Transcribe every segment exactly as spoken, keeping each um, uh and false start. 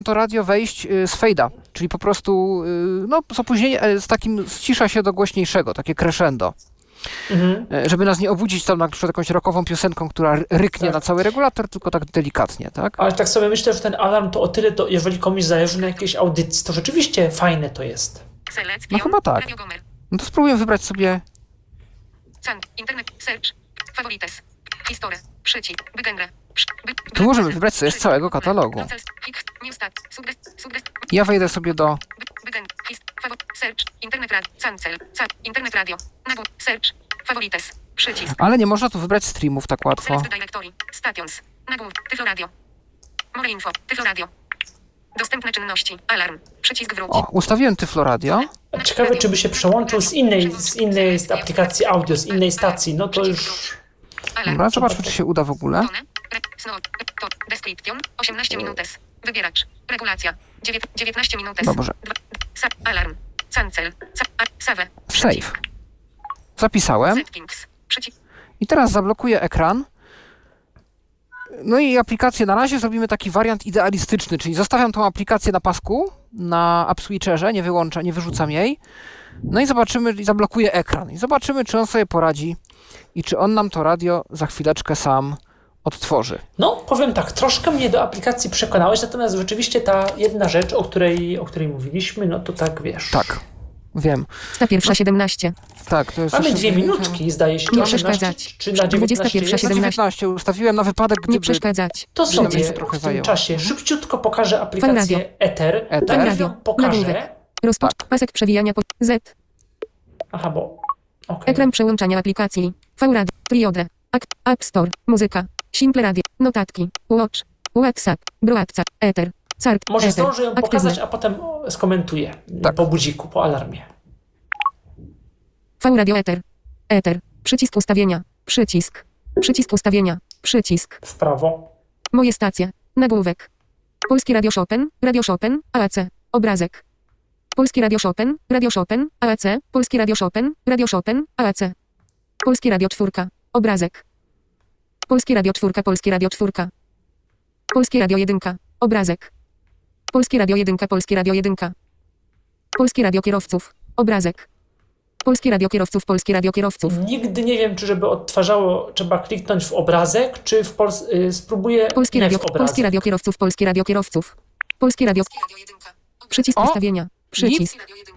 to radio wejść z fejda, czyli po prostu no, z opóźnieniem, z takim ścisza się do głośniejszego, takie crescendo. Mhm. Żeby nas nie obudzić tam na przykład jakąś rockową piosenką, która ryknie tak. na cały regulator, tylko tak delikatnie, tak? Ale tak sobie myślę, że ten alarm to o tyle, to, jeżeli komuś zależy na jakiejś audycji, to rzeczywiście fajne to jest. No chyba tak. No to spróbuję wybrać sobie... Internet, search, favorites, historia, przycisk, wygenre. Tu możemy wybrać sobie z całego katalogu. Ja wejdę sobie do... Ale nie można tu wybrać streamów tak łatwo. Dostępne czynności. Alarm. Przycisk wróć. O, ustawiłem Tyflo Radio. Ciekawe, czy by się przełączył z innej, z innej aplikacji audio, z innej stacji. No to już... Dobra, zobaczmy, czy się uda w ogóle. Description. osiemnaście minut. Wybieracz. Regulacja. dziewiętnaście minut. Dobrze. Alarm. Cancel. Save. Save. Zapisałem. I teraz zablokuję ekran. No i aplikację na razie zrobimy taki wariant idealistyczny, czyli zostawiam tą aplikację na pasku, na app switcherze, nie wyłączam, nie wyrzucam jej. No i zobaczymy, i zablokuję ekran. I zobaczymy, czy on sobie poradzi i czy on nam to radio za chwileczkę sam odtworzy. No, powiem tak, troszkę mnie do aplikacji przekonałeś, natomiast rzeczywiście ta jedna rzecz, o której, o której mówiliśmy, no to tak wiesz. Tak, wiem. sta pierwsza siedemnaście. Tak, to jest... Mamy dwie minutki, zdaje się. Nie przeszkadzać. Czy na dwudziesta pierwsza siedemnaście. dziewiętnaście ustawiłem na wypadek, gdyby... Nie przeszkadzać. To sobie trochę w tym czasie szybciutko pokażę aplikację aplikację Ether. Ether. Radio. Pokażę. Rozpocz... Pasek przewijania po... Z. Aha, bo... Okay. Ekran przełączania aplikacji. V-Radio. Triode. App Store. Muzyka. Simple Radio. Notatki. Watch. WhatsApp. Broadcast. Ether. Cart. Może Ether. zdążę ją Aktywne. pokazać, a potem skomentuję. Tak. Po budziku, po alarmie. V-Radio Ether. Ether. Przycisk ustawienia. Przycisk. Przycisk ustawienia. Przycisk. W prawo. Moje stacje. Nagłówek. Polski Radio Chopin. Radio Chopin. A A C. Obrazek. Polski Radio Chopin. Radio Chopin. A A C. Polski Radio Chopin. Radio Chopin. A A C. Polski Radio czwórka. Obrazek. Polski Radio czwórka. Polski Radio czwórka. Polski Radio jedynka. Obrazek. Polski Radio jedynka. Polski Radio jedynka. Polski Radio kierowców. Obrazek. Polski Radio kierowców. Polski Radio kierowców. Nigdy nie wiem, czy żeby odtwarzało, trzeba kliknąć w obrazek, czy w Pols... Y, spróbuję Polski Radio, w Polski Radio kierowców. Polski Radio kierowców. Polski Radio... Przycisk O! ustawienia. Przycisk.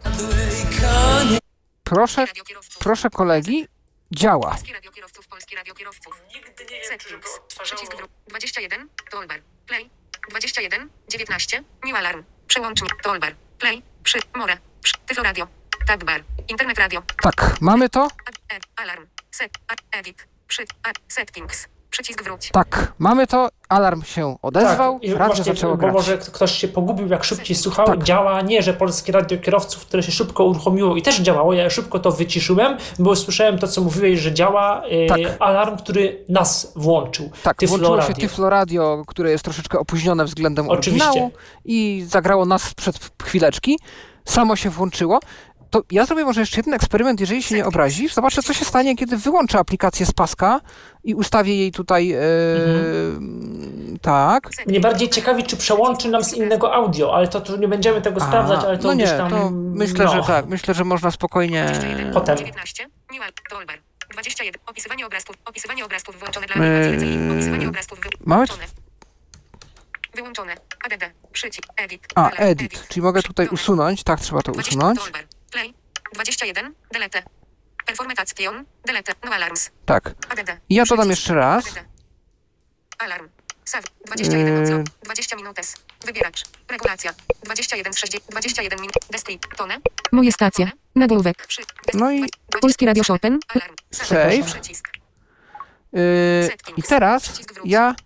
Proszę, proszę kolegi, działa. Polski Radio kierowców. Polski Radio kierowców. Nigdy nie wiem, czy żeby odtwarzało... dwadzieścia jeden. Toolbar. Play. dwadzieścia jeden. dziewiętnaście. New alarm. Przełącznik. Toolbar. Play. Przy. More. Przy. Tyflo Radio. Tab bar. Internet radio. Tak, mamy to? Alarm. Set. Edit. Przy. Settings. Przycisk wróć. Tak, mamy to. Alarm się odezwał. Tak, i radio właśnie, zaczęło bo grać. może ktoś się pogubił, jak szybciej słuchał. Tak. Działa nie, że Polskie Radio Kierowców, które się szybko uruchomiło i też działało. Ja szybko to wyciszyłem, bo słyszałem to, co mówiłeś, że działa e, tak. alarm, który nas włączył. Tak, Tyflo włączyło Radio. się Tyflo Radio, które jest troszeczkę opóźnione względem Oczywiście. oryginału i zagrało nas sprzed chwileczki. Samo się włączyło. To ja zrobię może jeszcze jeden eksperyment, jeżeli się nie obrazisz. Zobaczę, co się stanie, kiedy wyłączę aplikację z paska i ustawię jej tutaj e, mhm. tak. Mnie bardziej ciekawi, czy przełączy nam z innego audio, ale to, to nie będziemy tego A, sprawdzać, ale to no nie, gdzieś tam... to myślę, no. że tak. Myślę, że można spokojnie... Potem. dziewiętnaście. Toolbar. dwadzieścia jeden. Opisywanie obrazków. Opisywanie obrazków wyłączone dla aplikacji. Opisywanie obrazków Mamy... wyłączone. Wyłączone. A D D. Przycisk. Edit. A, edit. Czyli mogę tutaj usunąć. Tak, trzeba to usunąć. Play. dwadzieścia jeden. Delete. Performatation. Delete. No alarms. Tak. A D D. I ja dodam jeszcze raz. Alarm. Save. dwadzieścia jeden. dwadzieścia minut. Wybieracz. Regulacja. dwadzieścia jeden. dwadzieścia jeden minut. Desktop. Tone. Moje stacje. Nagłówek. No i... Polski Radio Chopin. Save. Yy, I teraz ja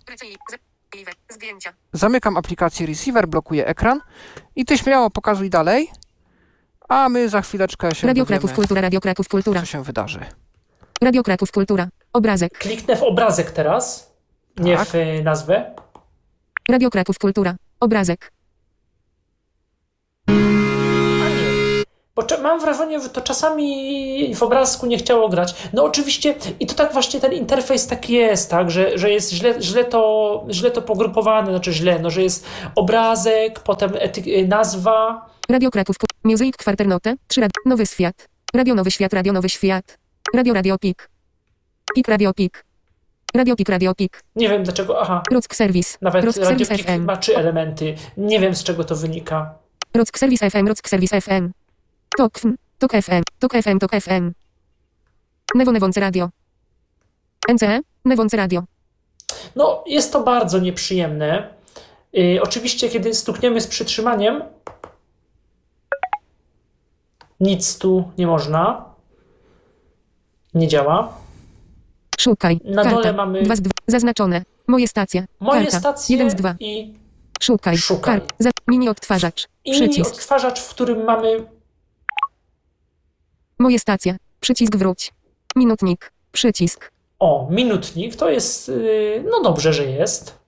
zamykam aplikację Receiver, blokuję ekran i ty śmiało pokazuj dalej, a my za chwileczkę się Radio dowiemy, Kraków Kultura, Radio Kraków Kultura. co się wydarzy. Radio Kraków Kultura. Obrazek. Kliknę w obrazek teraz, nie Tak. w y, nazwę. Radio Kraków Kultura. Obrazek. A nie. Bo cze- mam wrażenie, że to czasami w obrazku nie chciało grać. No oczywiście, i to tak właśnie ten interfejs taki jest, tak, że, że jest źle, źle, to, źle to pogrupowane, znaczy źle, no, że jest obrazek, potem ety- nazwa. Radio Kraków. Music Quarternote. trzy rad. Nowy Świat. Radio Nowy Świat. Radio Nowy Świat. Radio Radio Pik. Pik Radio Pik. Radio Pik Radio Pik. Nie wiem dlaczego, aha, Rock Service. nawet Rock Radio Service Pik F M. ma trzy elementy. Nie wiem z czego to wynika. Rock Service F M. Rock Service F M. Tok F M. Tok F M. Tok F M. Tok F M. Newo Newonce Radio. N C E. Newonce Radio. No, jest to bardzo nieprzyjemne. Yy, oczywiście, kiedy stukniemy z przytrzymaniem, nic tu nie można. Nie działa. Szukaj. Na Karta. dole mamy dwa z dwa. Zaznaczone. Moje stacje. moje Karta. stacje jeden z dwa. i, Szukaj. Szukaj. Kart. Za. Mini odtwarzacz. i mini Przycisk. odtwarzacz, w którym mamy Moje stacje. Przycisk wróć. Minutnik. Przycisk. o, minutnik. To jest, yy, no dobrze, że jest.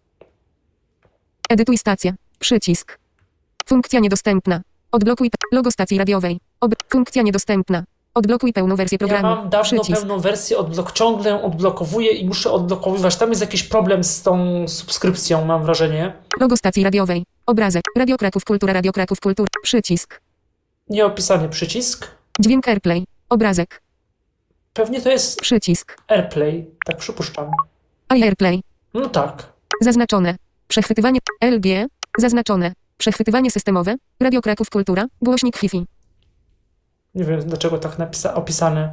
Edytuj stację. Przycisk. Funkcja niedostępna. Odblokuj pe- logo stacji radiowej. Ob- funkcja niedostępna. Odblokuj pełną wersję programu. Ja mam dawno Przycisk. pełną wersję, odblok ciągle ją odblokowuję i muszę odblokowywać. Tam jest jakiś problem z tą subskrypcją, mam wrażenie. Logo stacji radiowej. Obrazek. Radio Kraków Kultura. Radio Kraków Kultura. Przycisk. Nieopisany przycisk. Dźwięk AirPlay. Obrazek. Pewnie to jest Przycisk. AirPlay, tak przypuszczam. iAirplay. No tak. Zaznaczone. Przechwytywanie. L G. Zaznaczone. Przechwytywanie systemowe. Radio Kraków Kultura. Głośnik Hi-Fi. Nie wiem dlaczego tak napisa- opisane.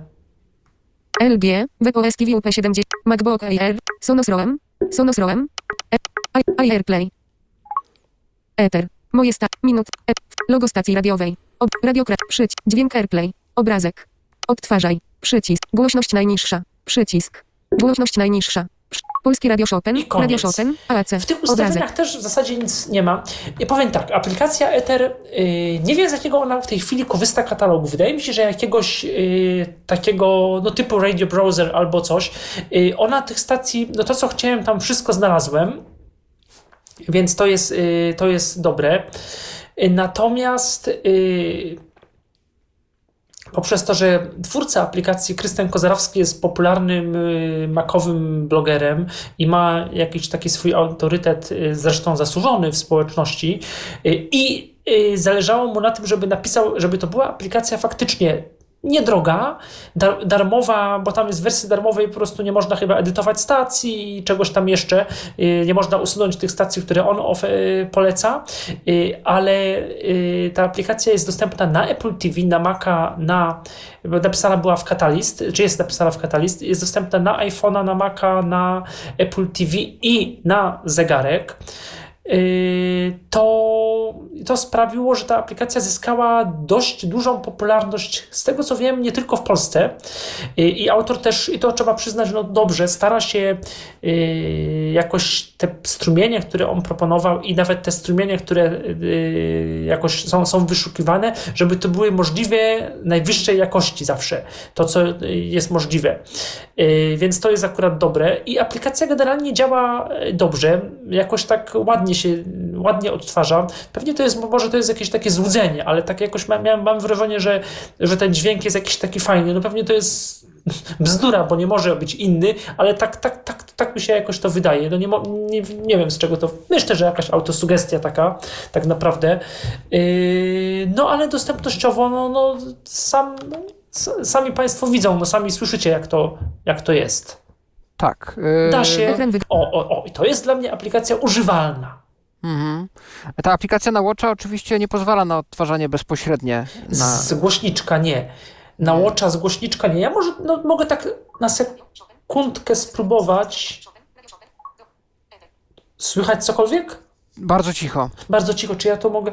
L G. W O S K V U P siedemdziesiąt. MacBook Air. Sonos ROM. Sonos ROM. E- i- iAirplay. Ether. Moje sta. Minut. E- logo stacji radiowej. Ob- radio Krak. Przyć. Dźwięk AirPlay. Obrazek. Odtwarzaj. Przycisk. Głośność najniższa. Przycisk. Głośność najniższa. Przy- Polski Radio Chopin. I koniec. Radio Chopin. A C. W tych ustawieniach Obrazek. też w zasadzie nic nie ma. Ja powiem tak, aplikacja Ether, yy, nie wiem z jakiego ona w tej chwili korzysta katalogu. Wydaje mi się, że jakiegoś yy, takiego no, typu Radio Browser albo coś. Yy, ona tych stacji, no to co chciałem, tam wszystko znalazłem. Więc to jest, yy, to jest dobre. Yy, natomiast yy, poprzez to, że twórca aplikacji Krystian Kozarowski jest popularnym y, makowym blogerem i ma jakiś taki swój autorytet, y, zresztą zasłużony w społeczności y, i y, zależało mu na tym, żeby napisał, żeby to była aplikacja faktycznie niedroga, dar, darmowa, bo tam jest w wersji darmowej po prostu nie można chyba edytować stacji i czegoś tam jeszcze, y, nie można usunąć tych stacji, które on of, y, poleca, y, ale y, ta aplikacja jest dostępna na Apple T V, na Maca, na, bo napisana była w Catalyst, czy jest napisana w Catalyst, jest dostępna na iPhone'a, na Maca, na Apple T V i na zegarek. To, to sprawiło, że ta aplikacja zyskała dość dużą popularność, z tego co wiem, nie tylko w Polsce. I, i autor też, i to trzeba przyznać, no dobrze, stara się y, jakoś te strumienie, które on proponował i nawet te strumienie, które y, jakoś są, są wyszukiwane, żeby to były możliwie najwyższej jakości zawsze, to co jest możliwe. Y, więc to jest akurat dobre i aplikacja generalnie działa dobrze, jakoś tak ładnie się ładnie odtwarza. Pewnie to jest, może to jest jakieś takie złudzenie, ale tak jakoś mam, mam wrażenie, że, że ten dźwięk jest jakiś taki fajny. No pewnie to jest bzdura, bo nie może być inny, ale tak, tak, tak, tak mi się jakoś to wydaje. No nie, nie, nie wiem z czego to, myślę, że jakaś autosugestia taka, tak naprawdę. Yy, no ale dostępnościowo, no, no sam, sami Państwo widzą, no sami słyszycie jak to, jak to jest. Tak. Yy... Da się. Ekran wy- O, o, o, i to jest dla mnie aplikacja używalna. Mhm. Ta aplikacja na Watcha oczywiście nie pozwala na odtwarzanie bezpośrednie. Na... Z głośniczka nie. Na Watcha z głośniczka nie. Ja może no, mogę tak na sekundkę spróbować. Słychać cokolwiek? Bardzo cicho. Bardzo cicho. Czy ja to mogę?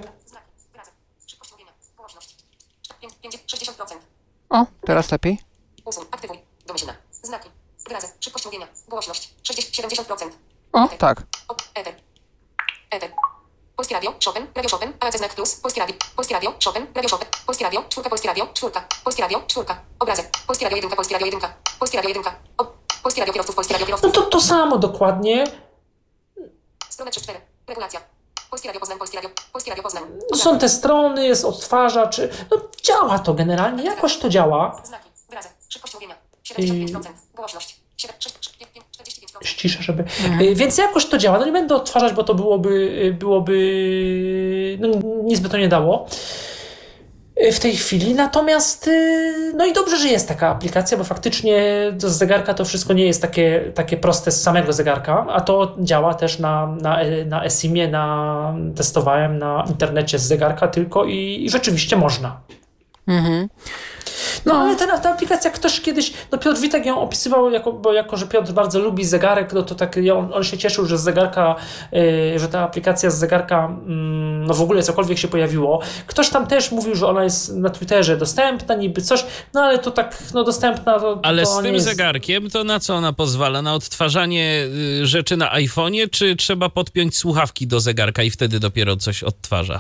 sześćdziesiąt procent. O, teraz lepiej. Usuń. Aktywuj. Domyślna. Znaki. Wyrazy. Szybkość mówienia. Głośność. sześćdziesiąt, siedemdziesiąt procent. O, tak. O, Eter. Eter. Polskie Radio, Chopin, Radio Chopin, A C Znak Plus, Polskie Radio, Polskie Radio, Chopin, Radio Chopin, Polskie Radio, czwórka, Polskie Radio, czwórka, Polskie Radio, czwórka, obrazek, Polskie Radio jedynka, Polskie Radio jedynka, Polskie Radio jedynka, o, Polskie Radio kierowców, Polskie Radio No kierowców. to to samo dokładnie. Strona trzy cztery. Regulacja. Polskie Radio Poznań, Polskie Radio, Polskie Radio Poznań. Są te strony, jest odtwarzacz. No, działa to generalnie, jakoś to działa. Znaki, wyrazy, szybkość mówienia, siedemdziesiąt pięć procent, głośność, siedem, sześć, czterdzieści pięć procent. Ściszę, żeby... Y, Więc jakoś to działa. No nie będę odtwarzać, bo to byłoby, y, byłoby no, nic by to nie dało y, w tej chwili. Natomiast y, no i dobrze, że jest taka aplikacja, bo faktycznie z zegarka to wszystko nie jest takie, takie proste z samego zegarka, a to działa też na, na, na eSIM-ie, na, testowałem na internecie z zegarka tylko i, i rzeczywiście można. Mhm. No, ale ta, ta aplikacja, ktoś kiedyś, no Piotr Witek ją opisywał, jako, bo jako, że Piotr bardzo lubi zegarek, no to tak on, on się cieszył, że z zegarka, yy, że ta aplikacja z zegarka, yy, no w ogóle cokolwiek się pojawiło. Ktoś tam też mówił, że ona jest na Twitterze dostępna, niby coś, no ale to tak, no dostępna to Ale to z nie tym jest... zegarkiem to na co ona pozwala? Na odtwarzanie y, rzeczy na iPhonie, czy trzeba podpiąć słuchawki do zegarka i wtedy dopiero coś odtwarza?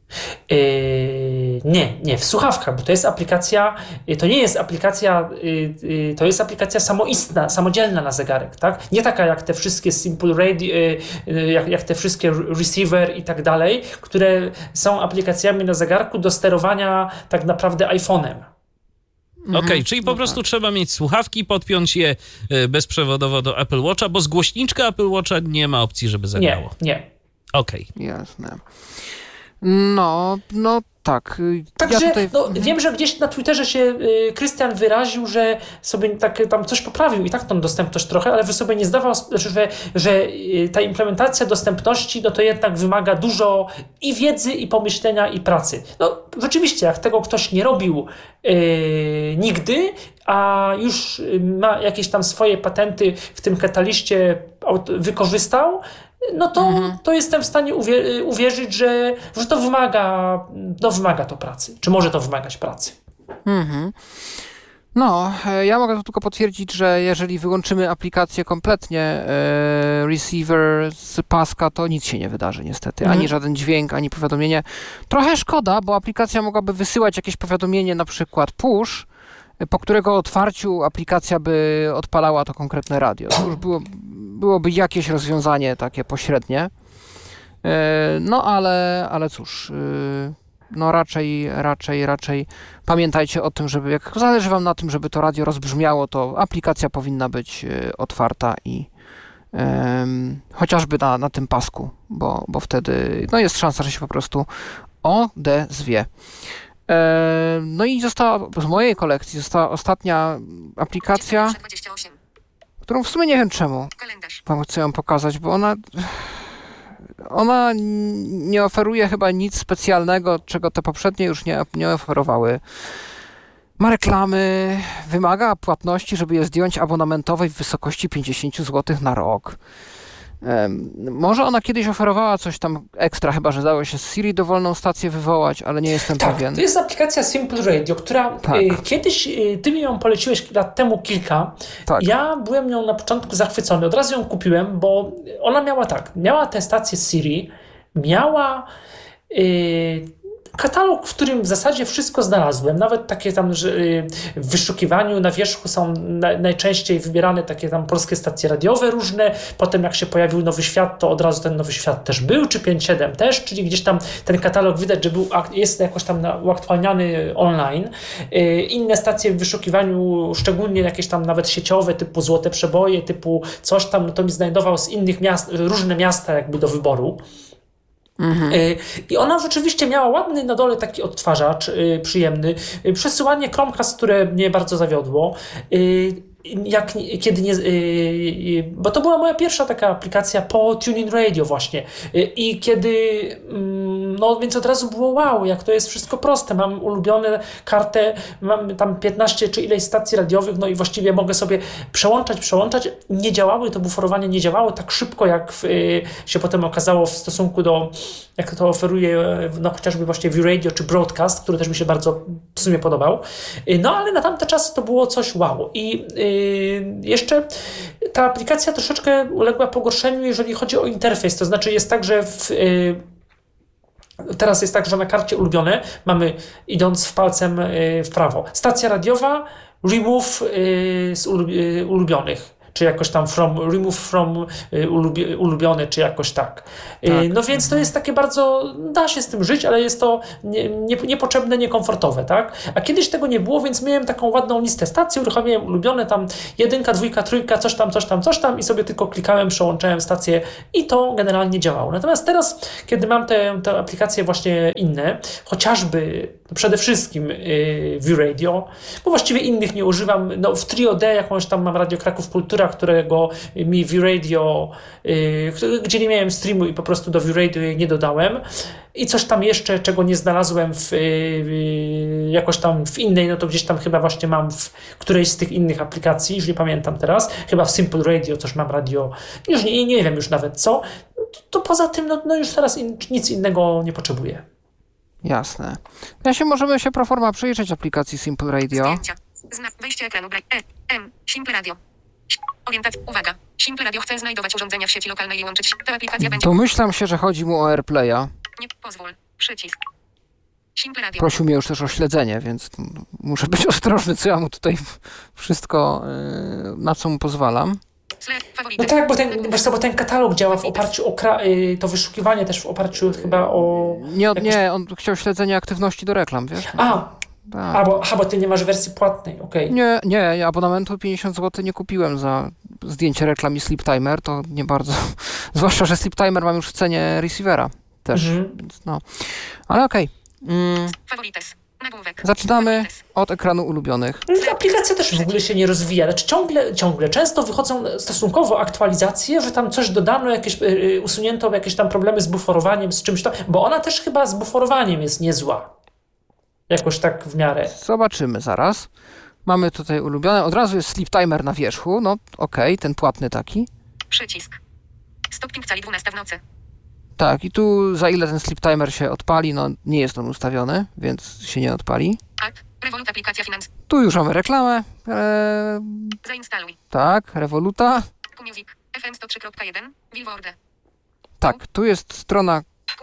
Yy, nie, nie, w słuchawkach, bo to jest aplikacja, yy, to nie jest aplikacja, yy, yy, to jest aplikacja samoistna, samodzielna na zegarek, tak? Nie taka jak te wszystkie Simple Radio, yy, yy, jak, jak te wszystkie receiver i tak dalej, które są aplikacjami na zegarku do sterowania tak naprawdę iPhone'em. Okej, okay, czyli po prostu trzeba mieć słuchawki, podpiąć je y, bezprzewodowo do Apple Watcha, bo z głośniczka Apple Watcha nie ma opcji, żeby zagrało. Nie, nie. Okej. Okay. Jasne. No, no tak. Także ja tutaj... no, wiem, że gdzieś na Twitterze się y, Krystian wyraził, że sobie tak tam coś poprawił i tak tą dostępność trochę, ale że sobie nie zdawał, że, że y, ta implementacja dostępności, no to jednak wymaga dużo i wiedzy, i pomyślenia, i pracy. No rzeczywiście, jak tego ktoś nie robił y, nigdy, a już ma jakieś tam swoje patenty w tym kataliście wykorzystał, no to, mhm. to jestem w stanie uwier- uwierzyć, że, że to wymaga, no wymaga to pracy. Czy może to wymagać pracy? Mhm. No, ja mogę tu tylko potwierdzić, że jeżeli wyłączymy aplikację kompletnie, e, receiver z paska, to nic się nie wydarzy niestety. Mhm. Ani żaden dźwięk, ani powiadomienie. Trochę szkoda, bo aplikacja mogłaby wysyłać jakieś powiadomienie, na przykład push, po którego otwarciu aplikacja by odpalała to konkretne radio. To już było, byłoby jakieś rozwiązanie takie pośrednie. No ale, ale cóż, no raczej, raczej, raczej pamiętajcie o tym, żeby jak zależy wam na tym, żeby to radio rozbrzmiało, to aplikacja powinna być otwarta i um, chociażby na, na tym pasku, bo, bo wtedy no jest szansa, że się po prostu odezwie. No i została, z mojej kolekcji została ostatnia aplikacja, którą w sumie nie wiem czemu wam chcę ją pokazać, bo ona ona nie oferuje chyba nic specjalnego, czego te poprzednie już nie, nie oferowały. Ma reklamy, wymaga płatności, żeby je zdjąć abonamentowej w wysokości pięćdziesiąt złotych na rok. Um, może ona kiedyś oferowała coś tam ekstra, chyba że dało się z Siri dowolną stację wywołać, ale nie jestem tak, pewien. To jest aplikacja Simple Radio, która tak. y, kiedyś, y, ty mi ją poleciłeś lat temu kilka. Tak. Ja byłem nią na początku zachwycony, od razu ją kupiłem, bo ona miała tak, miała tę stację Siri, miała y, katalog, w którym w zasadzie wszystko znalazłem, nawet takie tam, że w wyszukiwaniu na wierzchu są na, najczęściej wybierane takie tam polskie stacje radiowe różne, potem jak się pojawił Nowy Świat, to od razu ten Nowy Świat też był, czy pięć siedem też, czyli gdzieś tam ten katalog widać, że był, jest jakoś tam uaktualniany online. Inne stacje w wyszukiwaniu, szczególnie jakieś tam nawet sieciowe, typu Złote Przeboje, typu coś tam, no to mi znajdował z innych miast, różne miasta jakby do wyboru. Mhm. I ona rzeczywiście miała ładny na dole taki odtwarzacz yy, przyjemny. Yy, przesyłanie Chromecast, które mnie bardzo zawiodło. Yy, jak, kiedy nie, yy, bo to była moja pierwsza taka aplikacja po TuneIn Radio właśnie. Yy, I kiedy, yy, no więc od razu było wow, jak to jest wszystko proste. Mam ulubione kartę, mam tam piętnaście czy ileś stacji radiowych, no i właściwie mogę sobie przełączać, przełączać. Nie działały, to buforowanie nie działało tak szybko, jak w, yy, się potem okazało w stosunku do, jak to oferuje no chociażby właśnie V-Radio czy Broadcast, który też mi się bardzo w sumie podobał. Yy, no ale na tamte czasy to było coś wow. I yy, jeszcze ta aplikacja troszeczkę uległa pogorszeniu, jeżeli chodzi o interfejs. To znaczy jest tak, że w, yy, teraz jest tak, że na karcie ulubione mamy, idąc w palcem yy, w prawo, stacja radiowa, remove yy, z ulubionych. czy jakoś tam from, remove from y, ulubi, ulubiony, czy jakoś tak. Y, Tak. No więc to jest takie bardzo, da się z tym żyć, ale jest to nie, nie, niepotrzebne, niekomfortowe, tak? A kiedyś tego nie było, więc miałem taką ładną listę stacji, uruchomiłem ulubione tam jedynka, dwójka, trójka, coś tam, coś tam, coś tam i sobie tylko klikałem, przełączałem stację i to generalnie działało. Natomiast teraz, kiedy mam te, te aplikacje właśnie inne, chociażby przede wszystkim yy, ViewRadio, bo właściwie innych nie używam, no w Trio D jakąś tam mam Radio Kraków Kultura, którego mi ViewRadio, yy, gdzie nie miałem streamu i po prostu do ViewRadio jej nie dodałem i coś tam jeszcze, czego nie znalazłem w, yy, jakoś tam w innej, no to gdzieś tam chyba właśnie mam w którejś z tych innych aplikacji, już nie pamiętam teraz, chyba w Simple Radio coś mam radio, już nie, nie wiem już nawet co, to, to poza tym no, no już teraz in, nic innego nie potrzebuję. Jasne. Ja się możemy się proforma przyjrzeć aplikacji Simple Radio. Zdjęcia. Znak wejście ekranu. Bra- E. M. Simple Radio. Orientacja. Uwaga. Simple Radio chce znajdować urządzenia w sieci lokalnej i łączyć się. Ta aplikacja będzie... Domyślam się, że chodzi mu o AirPlaya. Nie pozwól. Przycisk. Simple Radio. Prosił mnie już też o śledzenie, więc muszę być ostrożny, co ja mu tutaj wszystko, yy, na co mu pozwalam. Slash. No Faworyty. tak, bo ten, wiesz co, bo ten katalog działa w oparciu o kra- y, to wyszukiwanie też w oparciu chyba o... Nie, od- jakoś- nie, on chciał śledzenie aktywności do reklam, wiesz? A, Tak. a, bo, aha, bo ty nie masz wersji płatnej, okej. Nie, nie, ja abonamentu pięćdziesiąt złotych nie kupiłem za zdjęcie reklam i Sleep Timer, to nie bardzo. Zwłaszcza, że Sleep Timer mam już w cenie receivera też, Mhm. więc no. Ale okej. Mm, Faworytes. Nagłówek. zaczynamy Faworytes. od ekranu ulubionych. No, aplikacja też w ogóle się nie rozwija. Znaczy ciągle, ciągle, często wychodzą stosunkowo aktualizacje, że tam coś dodano, jakieś, yy, usunięto jakieś tam problemy z buforowaniem, z czymś tam, bo ona też chyba z buforowaniem jest niezła. Jakoś tak w miarę. Zobaczymy zaraz. Mamy tutaj ulubione. Od razu jest Sleep Timer na wierzchu. No okej, ten płatny taki. Przycisk. Stopnik cali dwunasta w nocy. Tak, i tu za ile ten Sleep Timer się odpali, no nie jest on ustawiony, więc się nie odpali. App. Revolut aplikacja finans. Tu już mamy reklamę. Eee, Zainstaluj. tak, Revoluta. Q-Music. F M sto trzy kropka jeden. Billboard. Tak, tu jest strona.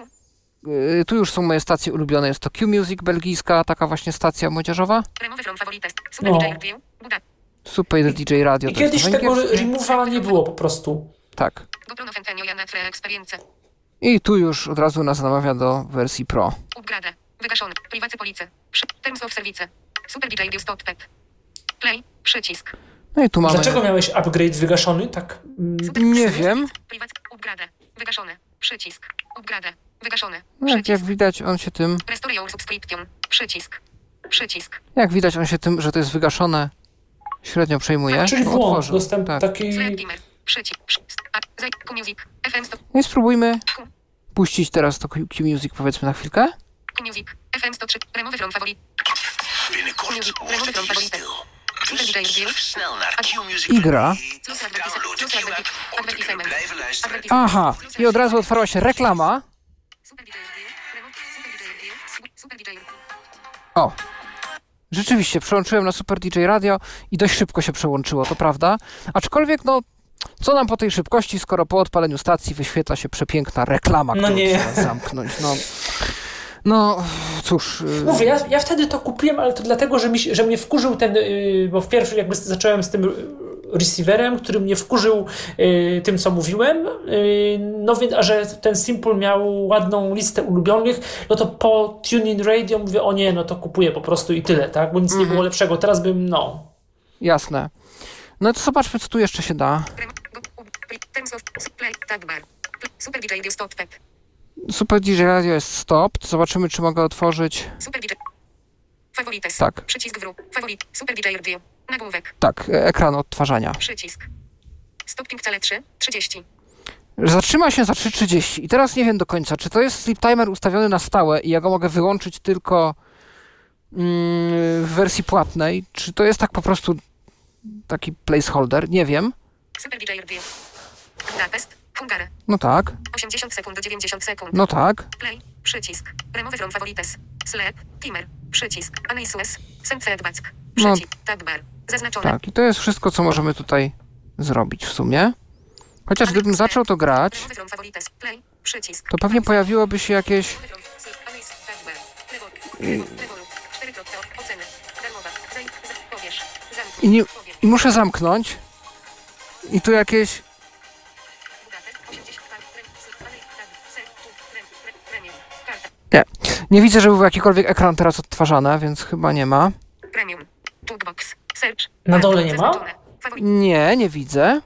Yy, tu już są moje stacje ulubione. Jest to Q-Music belgijska, taka właśnie stacja młodzieżowa. Remove from favorites. Super No. D J Review. Buda. Super D J Radio. I to jest kiedyś to tego węgierskie. remove'a nie było po prostu. Tak. GoPro Nofentenio Jana Tre Experience. I tu już od razu nas namawia do wersji Pro. Upgrade. Wygaszony. Privacy policy. Przy... Terms of service. Super D J Review Stop Pep. Play. Przycisk. No i tu mamy. Dlaczego miałeś upgrade wygaszony? Tak. mm, Super Nie przycisk. wiem. Privacy. Upgrade. Wygaszony. Przycisk. Upgrade. Wygaszony. No, jak, jak Przycisk. widać, on się tym. Restore your subscription. Przycisk. Przycisk. Jak widać, on się tym, że to jest wygaszone, średnio przejmuje. Czyli No, włącz, otworzył. dostęp Tak. taki... Slash timer. Przycisk. Przy... A. Zaj. Q-Music. F M sto. No i spróbujmy puścić teraz to Q- Q-Music powiedzmy na chwilkę. Q-Music. F M sto trzy. Remove from favorite. Binnenkort Q-Music. wordt Remove het from hier favorite. stil. Super Dus D J Review. surf snel naar Q-Music. I gra. Plus advertise. Download de Plus advertise. Q-app om te kunnen Advertisement. blijven luisteren. Advertisement. Aha, i od razu otwarła się reklama. Super D J Review. Remove. Super D J Review. Super D J Review. O, rzeczywiście, przełączyłem na Super D J Radio i dość szybko się przełączyło, to prawda. Aczkolwiek, no, co nam po tej szybkości, skoro po odpaleniu stacji wyświetla się przepiękna reklama, No którą nie. trzeba zamknąć. No, no cóż. y, Mówię, ja, ja wtedy to kupiłem, ale to dlatego, że, mi, się- że mnie wkurzył ten, yy, bo w pierwszym jakby zacząłem z tym yy, receiverem, który mnie wkurzył yy, tym, co mówiłem, yy, no więc, a że ten Simple miał ładną listę ulubionych, no to po TuneIn Radio mówię, o nie, no to kupuję po prostu i tyle, tak, bo nic nie było lepszego, teraz bym, no. Jasne. No to zobaczmy, co tu jeszcze się da. Remove. Go. U- Terms of. Play. Tab bar. Pl- Super D J Review. Stop Pep. Super D J Radio jest stop. Zobaczymy, czy mogę otworzyć. Super D J. Favorites. Tak. Przycisk wróg. Favorit. Super D J Review. Nagłówek. Tak, e- ekran odtwarzania. Przycisk. Stopnik cale trzy. trzydzieści. Zatrzyma się za trzy trzydzieści. I teraz nie wiem do końca, czy to jest sleep timer ustawiony na stałe i ja go mogę wyłączyć tylko mm, w wersji płatnej, czy to jest tak po prostu taki placeholder? Nie wiem. Super D J Review. Budapest. Hungary. No tak, osiemdziesiąt sekund do dziewięćdziesiąt sekund. no tak. Play. Przycisk. Remove from favorites. Sleep. Timer. Przycisk. Anisues. Send feedback. No. Przycisk. Tab bar. Zaznaczone. Tak, i to jest wszystko, co możemy tutaj zrobić w sumie. Chociaż gdybym zaczął to grać, Remove from favorites. Play. Przycisk. to pewnie pojawiłoby się jakieś... Remove from- Sleep. Anis. Tab bar. Rewol. Rewol. cztery kropka. Oceny. Darmowa. Zaj. za- Powiesz. I, nie, Zamknij. Powiesz. I muszę zamknąć. I tu jakieś... Nie, nie widzę, żeby był jakikolwiek ekran teraz odtwarzany, więc chyba nie ma. Premium. Toolbox. Search. Na dole nie ma? Zaznaczone. Faworyt. Nie, nie widzę.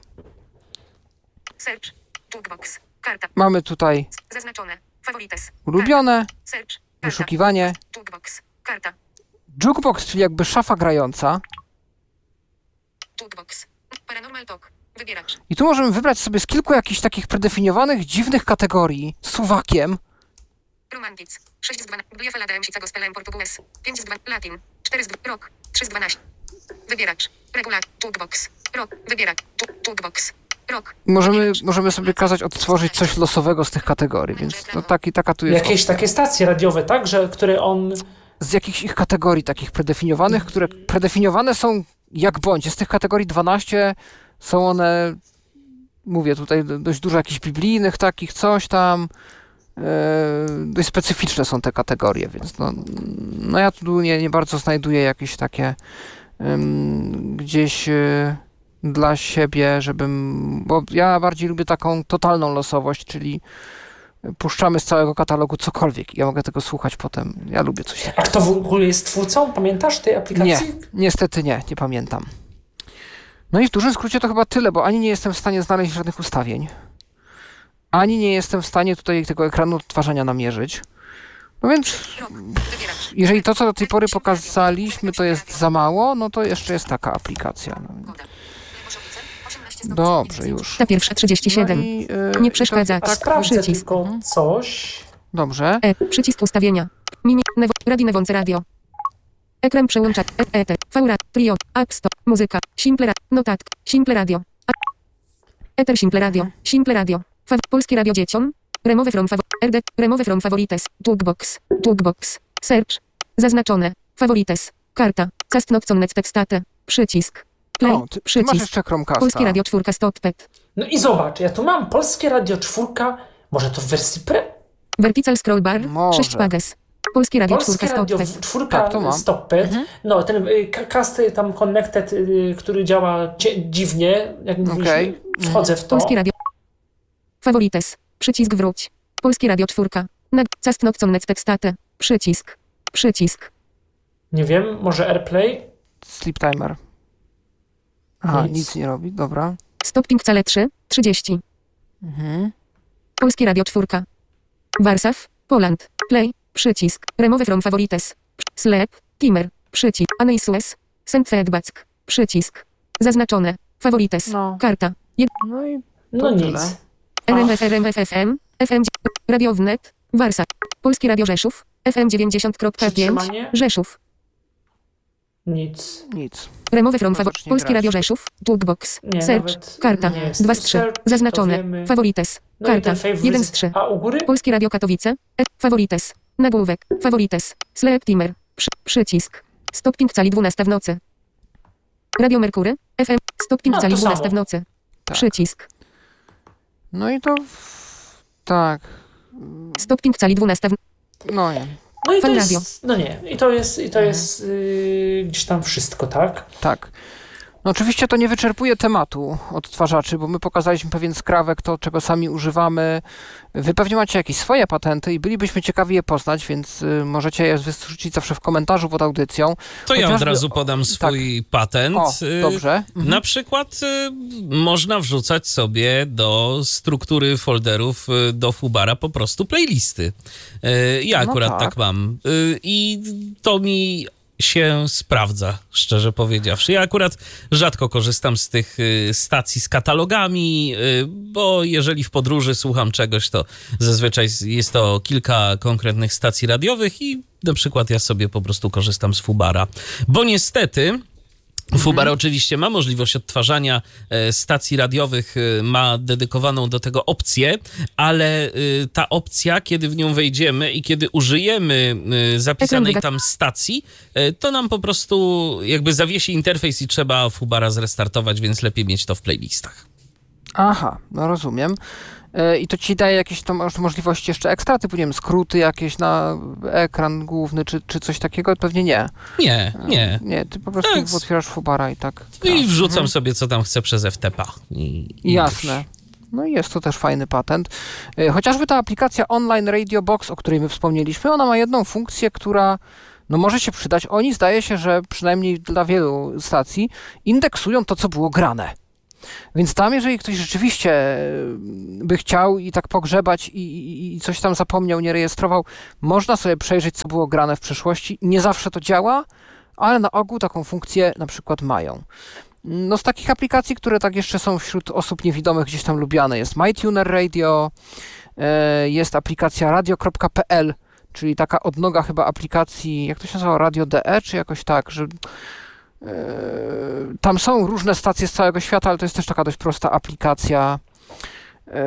Search. Toolbox. Karta. Mamy tutaj Zaznaczone. Favorites. ulubione, Search. Karta. wyszukiwanie, Toolbox. Karta. jukebox, czyli jakby szafa grająca. Toolbox. Paranormal Talk. Wybieracz. I tu możemy wybrać sobie z kilku jakichś takich predefiniowanych, dziwnych kategorii z suwakiem. Romantics. sześć z dwanaście. Dwie falada emsica gospelem portugues. pięć z dwa. Latin. cztery z dwa. Rock. trzy z dwanaście. Wybieracz. Regular. Toolbox. Rock. Wybieracz. Tu- Toolbox. Rock. Możemy, możemy sobie kazać odtworzyć coś losowego z tych kategorii, więc no taki, taka tu jest Jakieś opcja. takie stacje radiowe, tak? Że, które on... Z jakichś ich kategorii takich predefiniowanych, które predefiniowane są jak bądź. Z tych kategorii dwanaście są one, mówię tutaj dość dużo jakichś biblijnych takich, coś tam. E, dość specyficzne są te kategorie, więc no, no ja tu nie, nie bardzo znajduję jakieś takie em, gdzieś e, dla siebie, żebym, bo ja bardziej lubię taką totalną losowość, czyli puszczamy z całego katalogu cokolwiek i ja mogę tego słuchać potem. Ja lubię coś takiego. A kto w ogóle jest twórcą? Pamiętasz tej aplikacji? Nie, niestety nie, nie pamiętam. No i w dużym skrócie to chyba tyle, bo ani nie jestem w stanie znaleźć żadnych ustawień, ani nie jestem w stanie tutaj tego ekranu odtwarzania namierzyć. No więc, Rock. Wybieracz. jeżeli to, co do tej pory pokazaliśmy, to jest za mało, no to jeszcze jest taka aplikacja. No. Woda. Leboszowice. osiemnaście stopni. Dobrze, już. Ta pierwsza trzydzieści siedem. No i, e, Nie i to przeszkadzać. A tak, sprawdzę przycisk. tylko coś. dobrze. E. Przycisk ustawienia. Mini. Nevo. Radinewące radio. Ekran przełącza. E. Eter. Faura. Trio. App Store. Muzyka. Simple Radio. Notatki. Simple Radio. A. Eter Simple Radio. Simple Radio. Faw. Polskie Radio dzieciom. Remove from fav. R D. Remove from favorites. Toolbox. Toolbox. Search. Zaznaczone. Favorites. Karta. Castnocon.net tekstate. Przycisk. Play. O, ty, ty masz Przycisk. jeszcze Chromecasta. Polskie Radio czwórka Stopped. No i zobacz, ja tu mam Polskie Radio czwórka, może to w wersji pre? Vertical scroll bar. Może. sześć pages. Polskie Radio Polskie czwórka Radio Stopped. czwórka Tak, to mam. Stopped. No, ten y, ka- cast y, tam connected, y, który działa cie- dziwnie, jak mówiliśmy, Okej. wchodzę w to. Polskie Radio. Favorites. Przycisk wróć. Polskie Radio czwórka. Nag. Castnocon.net tekstate. Przycisk. Przycisk. Nie wiem, może AirPlay? Sleep timer. Aha, nic, Nic. nie robi, dobra. Stopping cale trzy. trzydzieści. Mhm. Polskie Radio czwórka. Warsaw. Poland. Play. Przycisk. Remove from favorites. Sleep. Timer. Przycisk. Aneisus. Send feedback. Przycisk. Zaznaczone. Favorites. No. Karta. No i No To nic. tyle. R M F, R M F F M. F M. Radio Wnet. Warsaw. Polskie Radio Rzeszów. F M dziewięćdziesiąt przecinek pięć. Przytrzymanie? Rzeszów. Nic. nic. Remove from Możesz favorites. nie Polskie grać. Radio Rzeszów. Toolbox. Nie, Search. nawet Karta. nie jest. dwa z trzy. Search, to Zaznaczone. wiemy. Favorites. No i Karta. ten favorite jeden z trzy. A u góry? Polskie Radio Katowice. E. Favorites. Nagłówek. Favorites. Sleep Timer. Przy, przycisk. Stopping cali dwunasta w nocy. Radio Merkury. F M. Stopping No, cali to dwunasta samo. w nocy. Tak. Przycisk. No i to... w- Tak. Stopping cali dwunasta w... No nie. No i to Fan jest, radio. no nie, i to jest, i to Mhm. jest yy, gdzieś tam wszystko, tak? Tak. No oczywiście to nie wyczerpuje tematu odtwarzaczy, bo my pokazaliśmy pewien skrawek, to czego sami używamy. Wy pewnie macie jakieś swoje patenty i bylibyśmy ciekawi je poznać, więc y, możecie je wyrzucić zawsze w komentarzu pod audycją. No To ja od Chociażby- razu podam swój patent. O, Y, dobrze. Mhm. Na przykład y, można wrzucać sobie do struktury folderów y, do Fubara po prostu playlisty. Y, ja No akurat tak. tak. mam. Y, I to mi się sprawdza, szczerze powiedziawszy. Ja akurat rzadko korzystam z tych y, stacji z katalogami, y, bo jeżeli w podróży słucham czegoś, to zazwyczaj jest to kilka konkretnych stacji radiowych i na przykład ja sobie po prostu korzystam z Fubara. Bo niestety Fubar oczywiście ma możliwość odtwarzania e, stacji radiowych, e, ma dedykowaną do tego opcję, ale e, ta opcja, kiedy w nią wejdziemy i kiedy użyjemy e, zapisanej tam stacji, e, to nam po prostu jakby zawiesi interfejs i trzeba Fubara zrestartować, więc lepiej mieć to w playlistach. Aha, no rozumiem. I to ci daje jakieś tam możliwości jeszcze ekstra, typu nie wiem, skróty jakieś na ekran główny, czy, czy coś takiego? Pewnie nie. Nie, nie. Nie, ty po prostu Tak. otwierasz Fubara i tak. I tak. wrzucam Mhm. sobie, co tam chcę przez F T P. I, i Jasne. już. No i jest to też fajny patent. Y, Chociażby ta aplikacja Online Radio Box, o której my wspomnieliśmy, ona ma jedną funkcję, która no może się przydać. Oni zdaje się, że przynajmniej dla wielu stacji indeksują to, co było grane. Więc tam, jeżeli ktoś rzeczywiście by chciał i tak pogrzebać i, i, i coś tam zapomniał, nie rejestrował, można sobie przejrzeć, co było grane w przeszłości. Nie zawsze to działa, ale na ogół taką funkcję na przykład mają. No z takich aplikacji, które tak jeszcze są wśród osób niewidomych gdzieś tam lubiane, jest MyTuner Radio, e, jest aplikacja radio kropka p l, czyli taka odnoga chyba aplikacji, jak to się nazywa, Radio D E, czy jakoś tak, że e, tam są różne stacje z całego świata, ale to jest też taka dość prosta aplikacja. E,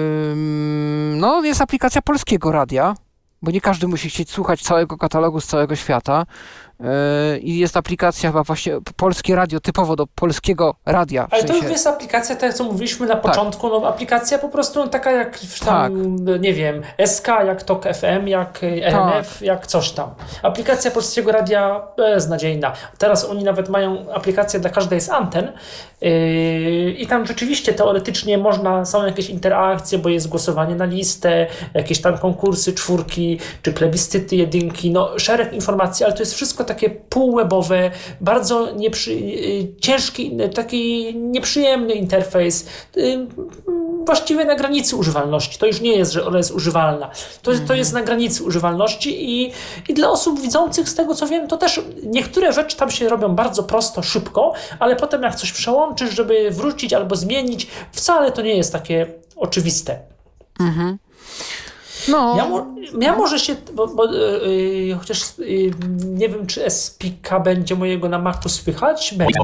no jest aplikacja Polskiego Radia, bo nie każdy musi chcieć słuchać całego katalogu z całego świata. I jest aplikacja chyba właśnie Polskie Radio, typowo do Polskiego Radia. W Ale sensie... to już jest aplikacja, tak jak co mówiliśmy na początku, no aplikacja po prostu no, taka jak tam, nie wiem, S K, jak Tok F M, jak R M F, tak. jak coś tam. Aplikacja Polskiego Radia beznadziejna. Teraz oni nawet mają aplikację dla każdej z anten yy, i tam rzeczywiście teoretycznie można, są jakieś interakcje, bo jest głosowanie na listę, jakieś tam konkursy, czwórki, czy plebiscyty, jedynki, no szereg informacji, ale to jest wszystko takie półwebowe, bardzo nieprzy... ciężki, taki nieprzyjemny interfejs, właściwie na granicy używalności. To już nie jest, że ona jest używalna. To, mm. to jest na granicy używalności i, i dla osób widzących, z tego co wiem, to też niektóre rzeczy tam się robią bardzo prosto, szybko, ale potem jak coś przełączysz, żeby wrócić albo zmienić, wcale to nie jest takie oczywiste. Mhm. No. Ja, mo- ja może się, bo, bo yy, chociaż yy, nie wiem, czy S P K będzie mojego na Macu słychać. Będzie.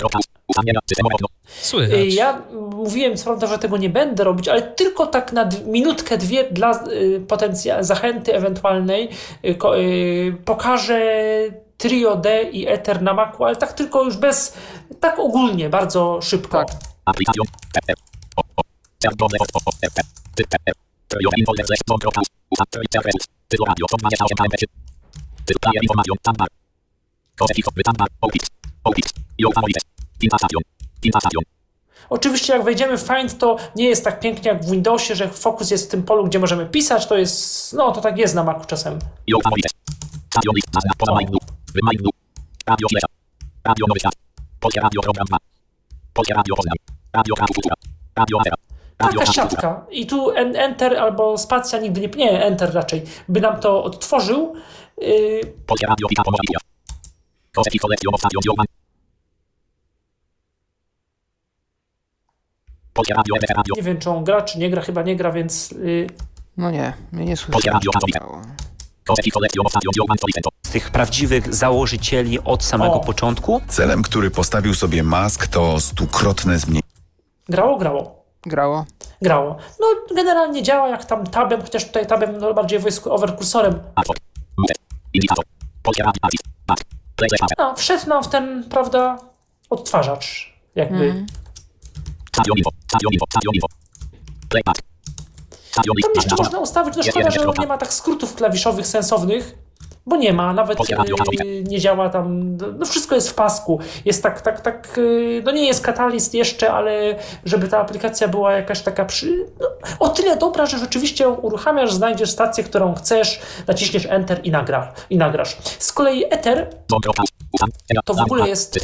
Słychać. Yy, ja mówiłem, co prawda, że tego nie będę robić, ale tylko tak na d- minutkę, dwie dla yy, potencja- zachęty ewentualnej yy, ko- yy, pokażę Trio D i Ether na Macu, ale tak tylko już bez, tak ogólnie, bardzo szybko. Tak. Oczywiście jak wejdziemy w Find, to nie jest tak pięknie jak w Windowsie, że fokus jest w tym polu, gdzie możemy pisać, to jest, no to tak jest na Macu czasem. Taka siatka. I tu Enter albo spacja nigdy nie... Nie, Enter raczej. By nam to odtworzył. Yy... Nie wiem, czy on gra, czy nie gra. Chyba nie gra, więc... Yy... No nie, mnie nie słyszę. Z tych prawdziwych założycieli od samego O. początku. Celem, który postawił sobie Musk, to stukrotne zmniejszenie. Grało, grało. Grało. Grało. No, generalnie działa jak tam tabem, chociaż tutaj tabem no, bardziej voice over kursorem. No, wszedł nam w ten, prawda, odtwarzacz. Jakby. Mm. Tam jeszcze można ustawić, no szkoda, że nie ma tak skrótów klawiszowych sensownych, bo nie ma, nawet yy, nie działa tam, no wszystko jest w pasku, jest tak, tak, tak, yy, no nie jest Catalyst jeszcze, ale żeby ta aplikacja była jakaś taka przy, no, o tyle dobra, że rzeczywiście ją uruchamiasz, znajdziesz stację, którą chcesz, naciśniesz Enter i, nagra, i nagrasz. Z kolei Ether to w ogóle jest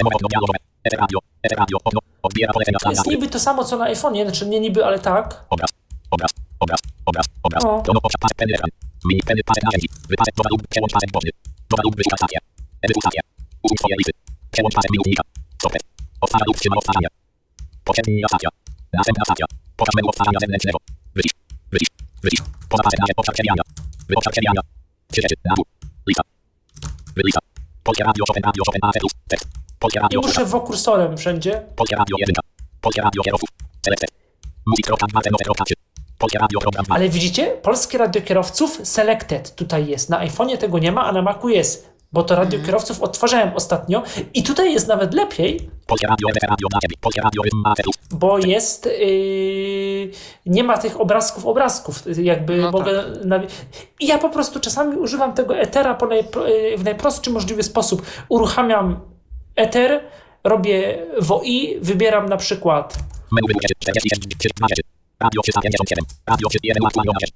jest niby to samo co na iPhone'ie, znaczy nie niby, ale tak. Obraz, obraz, obraz, obraz, obraz. O. Piono pasek penny ekran. Mini penny pasek narzędzi. Wypasek dwa lub przełącz pasek boczny. Dwa lub wyświetlacz stację. Edytuj stację. Usuń swoje listy. Przełącz pasek minutnika. Stopet. Odtwarza lub wstrzyma odtwarzanie. Poprzednia stacja. Następna stacja. Pokaż menu odtwarzania zewnętrznego. Wycisz. Wycisz. Wycisz. Poza pasek nasze obszar przewijania. Wy obszar przewijania. Trzy rzeczy. Na dół. Lista. Wylista. Polskie radio, Chopin radio, Chopin A F plus. Tekst. Polskie radio. I muszę w kursorem wszędzie. Polskie radio jedynka. Polskie radio kierowców. Selekted. Muzyk.dwa.trzy. Polskie radio program dwa. Ale widzicie? Polskie radio kierowców Selected tutaj jest. Na iPhone'ie tego nie ma, a na Macu jest. bo to radio kierowców odtwarzałem ostatnio i tutaj jest nawet lepiej, Polskie radio, R T radio dla ciebie. Polskie radio rytm Masterów. bo jest, yy, nie ma tych obrazków, obrazków, jakby No mogę, nawi- i ja po prostu czasami używam tego etera po najpro, yy, w najprostszy możliwy sposób. Uruchamiam eter, robię W O I, wybieram na przykład Menu wyłącz czterdzieści sześć trzydzieści dwa rzeczy. Radio trzysta pięćdziesiąt siedem. Radio trzysta jeden aktualna rzecz.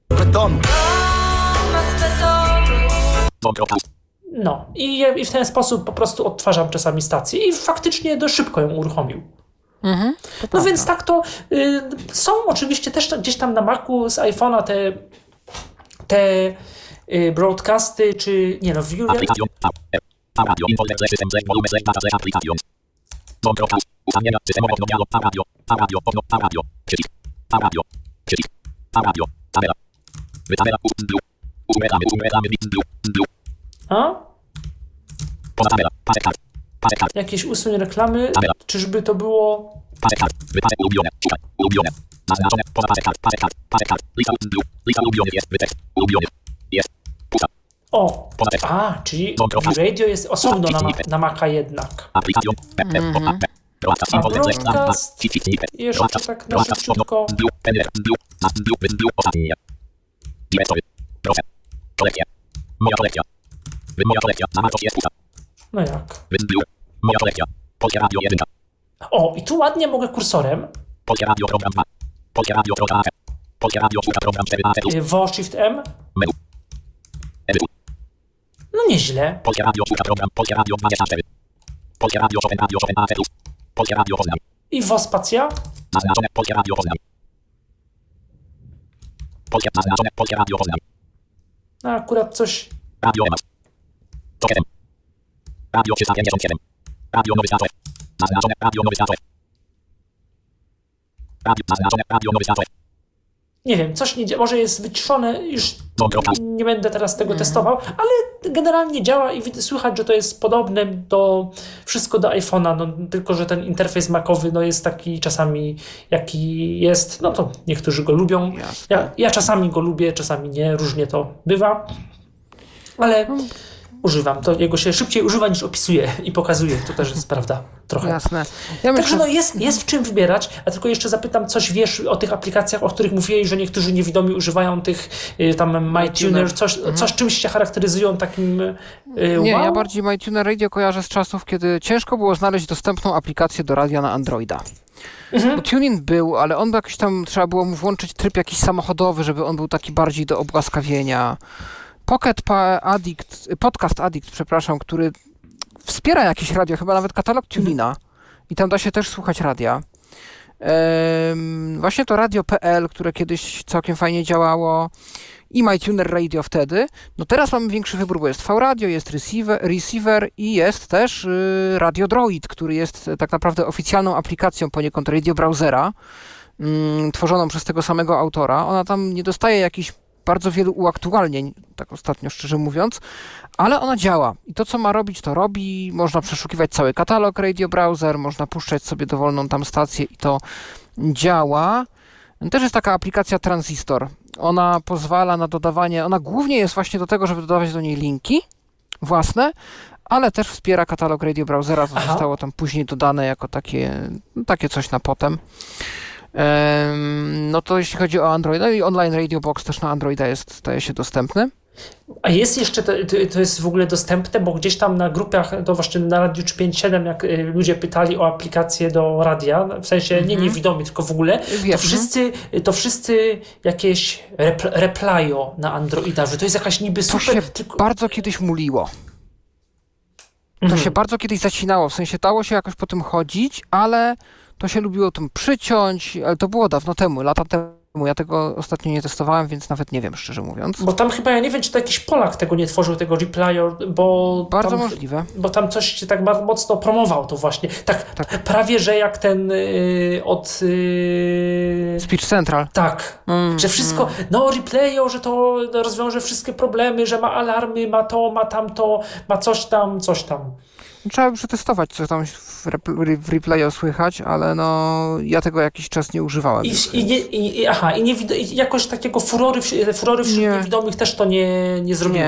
Wątro pauz. no i, je- i w ten sposób po prostu odtwarzam czasami stację i faktycznie dość szybko ją uruchomił. Mhm, to No prawda. więc tak to y, są oczywiście też tam- gdzieś tam na Macu z iPhone'a te, te y, broadcasty, czy nie no, view, Aplikacjon. V. R. V radio. Infolder slash system slash volume slash data slash aplikacjon. Wątro pauz. Ustawienia. Systemowe okno dialog. V radio. V radio. Okno. V radio. Przycisk. V radio. Przycisk. V radio. Tabela. Wytabela. Ust. Blue. Usuń reklamy. Usuń reklamy. Bit. Blue. Blue. a? Poza tabela. Pasek kart. Pasek kart. Jakieś usuń reklamy, Tabela. czyżby to było... Pasek kart. Wypasek ulubione. Szukaj. Ulubione. Zaznaczone. Poza pasek kart. Pasek kart. Pasek kart. Lista ust. Blue. Lista ulubionych jest. Wytekst. Ulubiony. Jest. Pusta. O, Poza tekst. a, czyli Wątro pauz. V-Radio jest osobno na, ma- na Maca jednak. Aplikacjon. P. F. O. A. P. Broadcast. Infolder slash data. broadcast. Ci. Ci. Ci. Jeszcze Broadcast. tak na Broadcast. szybciutko. Okno. Blue. Penner. Blue. Nas. Blue. Blue. Blue. Ostatnie. Direktory. Proszę. Kolekcja. Moja kolekcja. Wy- Moja kolekcja. Zawartość jest pusta. No jak? Wy- Blue. Moja kolekcja. Polskie radio jeden. O, i tu ładnie mogę kursorem Polskie radio program dwa. Polskie radio program A F. Polskie radio czwórka program cztery A F. y, W O Shift M. Menu. Edytu. No nieźle. Polskie radio czwórka program. Polskie radio dwadzieścia cztery. Polskie radio Chopin radio Chopin A F. Polskie radio Poznań. I W O Spacja. Zaznaczone. Polskie radio Poznań. Polskie zaznaczone. Polskie radio Poznań. No akurat coś... Radio Emas. sto siedem. Radio trzysta pięćdziesiąt siedem. Radio Nowy Światło F. Zaznaczone. Radio Nowy Światło F. Radio zaznaczone. Radio Nowy Światło F. Nie wiem, coś nie dzia- może jest wyciszone, już Wątro pauz. nie będę teraz tego testował, ale generalnie działa i wid- słychać, że to jest podobne do wszystko do iPhone'a, no, tylko że ten interfejs macowy no, jest taki czasami jaki jest, no to niektórzy go lubią. Jasne. Ja, ja czasami go lubię, czasami nie, różnie to bywa, ale używam. To jego się szybciej używa niż opisuje i pokazuje. To też jest prawda trochę. Jasne. Ja Także myślę, no jest, jest w czym wybierać, a tylko jeszcze zapytam, coś wiesz o tych aplikacjach, o których mówiłeś, że niektórzy niewidomi używają tych y, tam MyTuner, coś, coś czymś się charakteryzują takim y, nie, wow? ja bardziej MyTuner Radio kojarzę z czasów, kiedy ciężko było znaleźć dostępną aplikację do radia na Androida. Mhm. Bo TuneIn był, ale on jakiś tam, trzeba było mu włączyć tryb jakiś samochodowy, żeby on był taki bardziej do obłaskawienia. Pocket pa- Addict, Podcast Addict, przepraszam, który wspiera jakieś radio, chyba nawet katalog TuneIna. I tam da się też słuchać radia. Ehm, właśnie to radio kropka pe el, które kiedyś całkiem fajnie działało. I MyTuner Radio wtedy. No teraz mamy większy wybór, bo jest V-Radio, jest receiver, receiver i jest też y, Radio Droid, który jest y, tak naprawdę oficjalną aplikacją poniekąd radio browsera, y, tworzoną przez tego samego autora. Ona tam nie dostaje jakichś bardzo wielu uaktualnień, tak ostatnio szczerze mówiąc, ale ona działa. I to, co ma robić, to robi. Można przeszukiwać cały katalog Radio Browser, można puszczać sobie dowolną tam stację i to działa. Też jest taka aplikacja Transistor. Ona pozwala na dodawanie, ona głównie jest właśnie do tego, żeby dodawać do niej linki własne, ale też wspiera katalog Radio Browsera, to Aha. zostało tam później dodane jako takie, no, takie coś na potem. Ehm, no to jeśli chodzi o Androida i Online Radio Box też na Androida jest, staje się dostępny. A jest jeszcze, to, to jest w ogóle dostępne, bo gdzieś tam na grupach, to właśnie na Radiu trzy pięć siedem, jak y, ludzie pytali o aplikację do radia, w sensie nie niewidomi, tylko w ogóle, Wiem, to wszyscy, to wszyscy jakieś repl- replyo na Androida, że to jest jakaś niby To super... się tylko... bardzo kiedyś muliło. To Mhm. się bardzo kiedyś zacinało, w sensie dało się jakoś po tym chodzić, ale to się lubiło tym przyciąć, ale to było dawno temu, lata temu. Ja tego ostatnio nie testowałem, więc nawet nie wiem, szczerze mówiąc. Bo tam chyba, ja nie wiem, czy to jakiś Polak tego nie tworzył, tego replyo, bo Bardzo tam, możliwe. bo tam coś się tak bardzo mocno promował to właśnie. Tak, Tak. prawie, że jak ten y, od... Y, Speech Central. tak, Mm, że wszystko, no replayo, że to rozwiąże wszystkie problemy, że ma alarmy, ma to, ma tamto, ma coś tam, coś tam. Trzeba by przetestować, co tam w, repl- w replayu słychać, ale no ja tego jakiś czas nie używałem. I, już, i, nie, więc- i, i aha, i, nie, i jakoś takiego furory, wś- furory wśród Nie. niewidomych też to nie, nie zrobiło. Nie,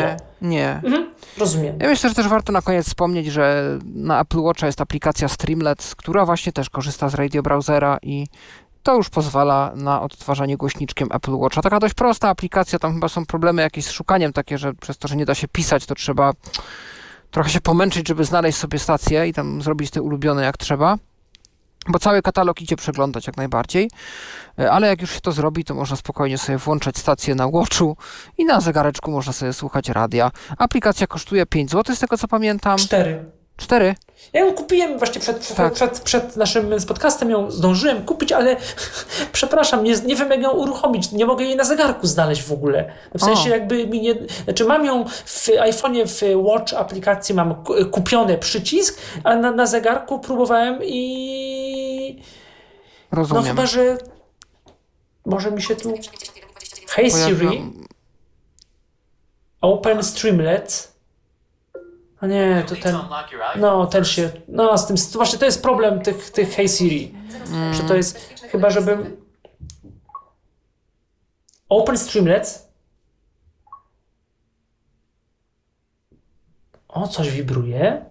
Nie. Mhm, rozumiem. Ja myślę, że też warto na koniec wspomnieć, że na Apple Watcha jest aplikacja Streamlet, która właśnie też korzysta z radio browsera i to już pozwala na odtwarzanie głośniczkiem Apple Watcha. Taka dość prosta aplikacja, tam chyba są problemy jakieś z szukaniem takie, że przez to, że nie da się pisać, to trzeba trochę się pomęczyć, żeby znaleźć sobie stację i tam zrobić te ulubione jak trzeba. Bo cały katalog idzie przeglądać jak najbardziej, ale jak już się to zrobi, to można spokojnie sobie włączać stację na Watchu i na zegareczku można sobie słuchać radia. Aplikacja kosztuje pięć złotych z tego co pamiętam. Cztery. Cztery? Ja ją kupiłem właśnie przed, przed, Tak. przed, przed naszym podcastem, ją zdążyłem kupić, ale przepraszam, nie, nie wiem jak ją uruchomić, nie mogę jej na zegarku znaleźć w ogóle. W sensie O. jakby mi nie... Znaczy mam ją w iPhone'ie, w Watch aplikacji mam ku- kupiony przycisk, a na, na zegarku próbowałem i... Rozumiem. No chyba, że może mi się tu... Hey Pojawiam- Siri, open Streamlet. A nie, to ten... No, ten się... No, z tym... Właśnie to jest problem tych, tych Hey Siri. Że to jest... Chyba, żebym... Open Streamlet. O, coś wibruje.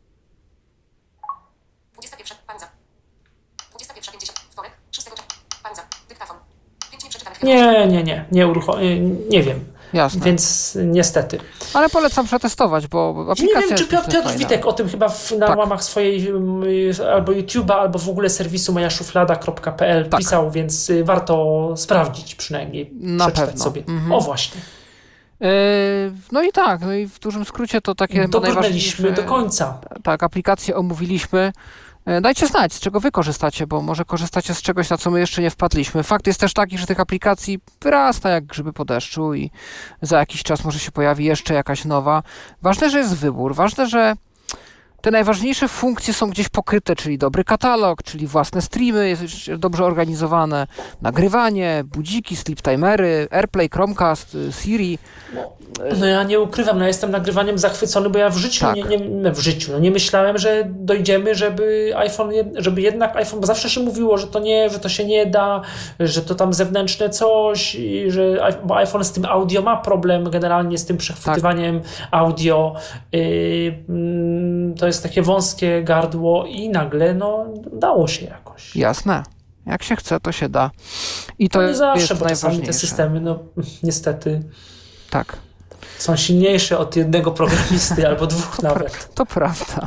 dwudziesta pierwsza. Panza. dwudziesta pierwsza pięćdziesiąt. Wtorek. szóstego czerwca. Panza. Dyktafon. Pięć nieprzeczytanych. Nie, nie, nie. Nie uruchom... Nie wiem. Jasne. Więc niestety. Ale polecam przetestować, bo Nie aplikacja wiem, czy jest Piotr, myślę, Piotr fajna. Witek o tym chyba w, na Tak. łamach swojej um, albo YouTube'a, albo w ogóle serwisu moja szuflada kropka p l Tak. pisał, więc y, warto sprawdzić przynajmniej. Na przeczytać pewno. sobie. Mhm. O właśnie. Yy, no i tak, no i w dużym skrócie to takie chyba Dobrnęliśmy najważniejsze... do końca. Tak, aplikacje omówiliśmy. E, Dajcie znać, z czego wy korzystacie, bo może korzystacie z czegoś, na co my jeszcze nie wpadliśmy. Fakt jest też taki, że tych aplikacji wyrasta jak grzyby po deszczu i za jakiś czas może się pojawi jeszcze jakaś nowa. Ważne, że jest wybór. Ważne, że te najważniejsze funkcje są gdzieś pokryte, czyli dobry katalog, czyli własne streamy, jest dobrze organizowane, nagrywanie, budziki, sleep timery, AirPlay, Chromecast, y, Siri. No ja nie ukrywam, no ja jestem nagrywaniem zachwycony, bo ja w życiu, Tak. nie, nie, no w życiu, no nie myślałem, że dojdziemy, żeby iPhone, jed- żeby jednak iPhone, bo zawsze się mówiło, że to nie, że to się nie da, że to tam zewnętrzne coś, i że i- bo iPhone z tym audio ma problem, generalnie z tym przechwytywaniem audio. Yy, mm, to jest takie wąskie gardło i nagle, no, dało się jakoś. Jasne. Jak się chce, to się da. I to To nie zawsze, jest bo czasami najważniejsze. te systemy, no niestety Tak. są silniejsze od jednego programisty albo dwóch nawet. To prawda.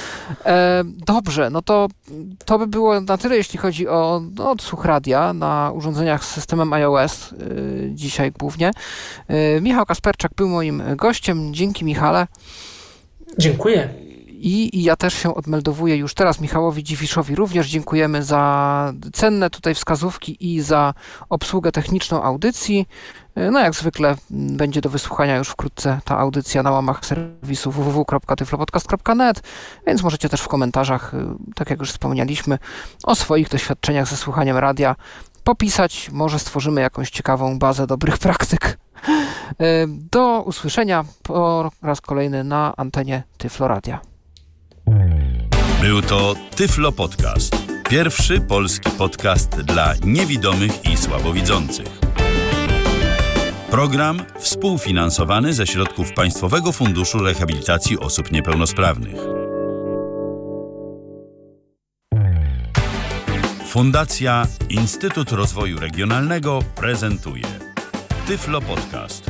E, dobrze, no to to by było na tyle, jeśli chodzi o no, odsłuch radia na urządzeniach z systemem iOS, y, dzisiaj głównie. Y, Michał Kasperczak był moim gościem. Dzięki, Michale. Dziękuję. I, I ja też się odmeldowuję już teraz Michałowi Dziwiszowi. Również dziękujemy za cenne tutaj wskazówki i za obsługę techniczną audycji. No jak zwykle m, będzie do wysłuchania już wkrótce ta audycja na łamach serwisu w w w kropka tyflopodcast kropka net, więc możecie też w komentarzach, y, tak jak już wspomnieliśmy, o swoich doświadczeniach ze słuchaniem radia popisać. Może stworzymy jakąś ciekawą bazę dobrych praktyk. Y, Do usłyszenia po raz kolejny na antenie Tyflo Radia. Był to Tyflo Podcast. Pierwszy polski podcast dla niewidomych i słabowidzących. Program współfinansowany ze środków Państwowego Funduszu Rehabilitacji Osób Niepełnosprawnych. Fundacja Instytut Rozwoju Regionalnego prezentuje Tyflo Podcast.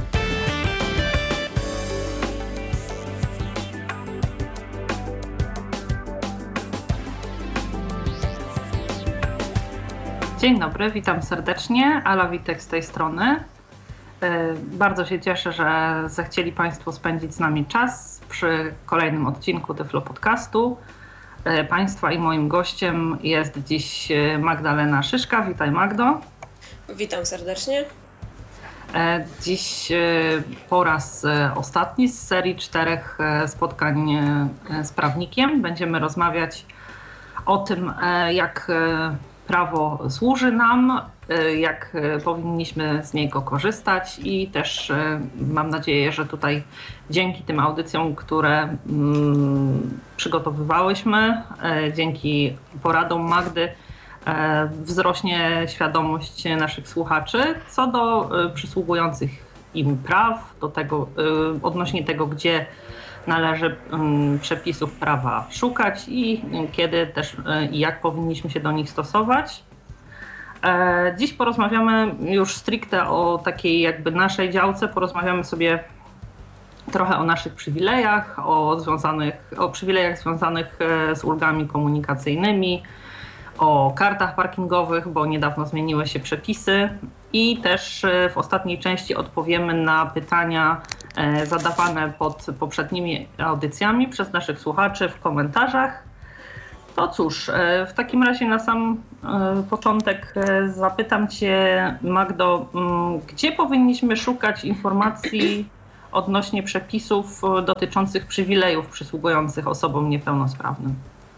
Dzień dobry, witam serdecznie. Ala Witek z tej strony. Yy, Bardzo się cieszę, że zechcieli Państwo spędzić z nami czas przy kolejnym odcinku Tyflo Podcastu. Yy, Państwa i moim gościem jest dziś Magdalena Szyszka. Witaj, Magdo. Witam serdecznie. Yy, Dziś yy, po raz yy, ostatni z serii czterech yy, spotkań yy, z prawnikiem. Będziemy rozmawiać o tym, yy, jak yy, prawo służy nam, jak powinniśmy z niego korzystać i też mam nadzieję, że tutaj dzięki tym audycjom, które mm, przygotowywałyśmy, dzięki poradom Magdy wzrośnie świadomość naszych słuchaczy co do przysługujących im praw, do tego, odnośnie tego, gdzie należy przepisów prawa szukać i kiedy też i jak powinniśmy się do nich stosować. Dziś porozmawiamy już stricte o takiej jakby naszej działce, porozmawiamy sobie trochę o naszych przywilejach, o, związanych, o przywilejach związanych z ulgami komunikacyjnymi, o kartach parkingowych, bo niedawno zmieniły się przepisy i też w ostatniej części odpowiemy na pytania zadawane pod poprzednimi audycjami przez naszych słuchaczy w komentarzach. To cóż, w takim razie na sam początek zapytam Cię, Magdo, gdzie powinniśmy szukać informacji odnośnie przepisów dotyczących przywilejów przysługujących osobom niepełnosprawnym?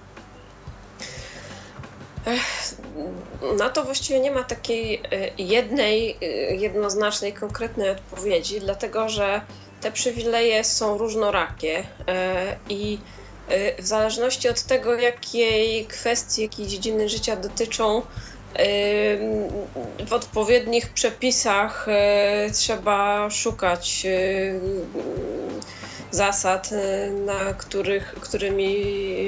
Na to właściwie nie ma takiej jednej, jednoznacznej, konkretnej odpowiedzi, dlatego że te przywileje są różnorakie i w zależności od tego, jakiej kwestii, jakiej dziedziny życia dotyczą, w odpowiednich przepisach trzeba szukać zasad, na których, którymi,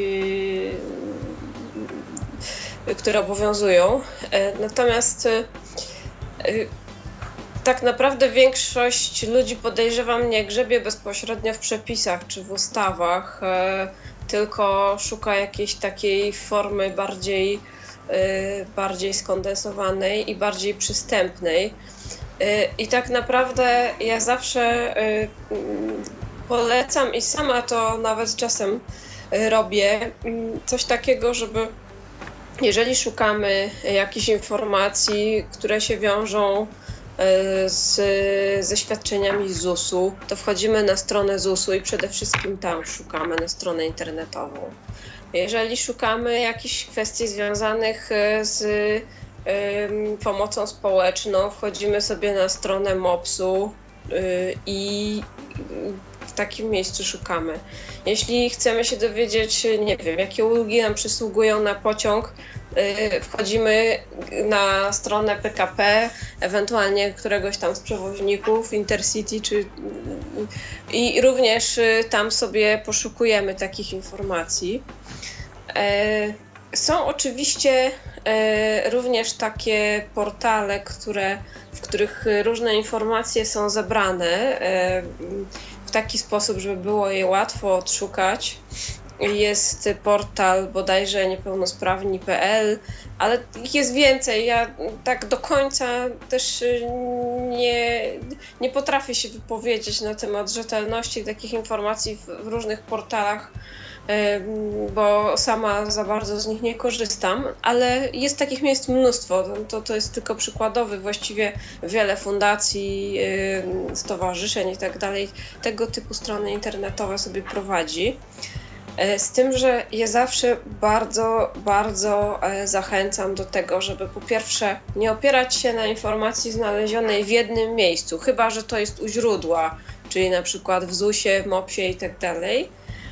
które obowiązują. Natomiast tak naprawdę większość ludzi, podejrzewam, nie grzebie bezpośrednio w przepisach czy w ustawach, tylko szuka jakiejś takiej formy bardziej, bardziej skondensowanej i bardziej przystępnej. I tak naprawdę ja zawsze polecam i sama to nawet czasem robię, coś takiego, żeby jeżeli szukamy jakichś informacji, które się wiążą z, ze świadczeniami z zusu, to wchodzimy na stronę zusu i przede wszystkim tam szukamy, na stronę internetową. Jeżeli szukamy jakichś kwestii związanych z y, pomocą społeczną, wchodzimy sobie na stronę mopsu y, i w takim miejscu szukamy. Jeśli chcemy się dowiedzieć, nie wiem, jakie ulgi nam przysługują na pociąg, wchodzimy na stronę P K P, ewentualnie któregoś tam z przewoźników, Intercity, czy... i również tam sobie poszukujemy takich informacji. Są oczywiście również takie portale, które, w których różne informacje są zebrane w taki sposób, żeby było je łatwo odszukać. Jest portal bodajże niepełnosprawni kropka p l, ale ich jest więcej. Ja tak do końca też nie, nie potrafię się wypowiedzieć na temat rzetelności takich informacji w, w różnych portalach, bo sama za bardzo z nich nie korzystam, ale jest takich miejsc mnóstwo. To, to jest tylko przykładowy, właściwie wiele fundacji, stowarzyszeń i tak dalej tego typu strony internetowe sobie prowadzi. Z tym, że ja zawsze bardzo, bardzo zachęcam do tego, żeby po pierwsze nie opierać się na informacji znalezionej w jednym miejscu, chyba że to jest u źródła, czyli na przykład w zusie, w mopsie i tak dalej,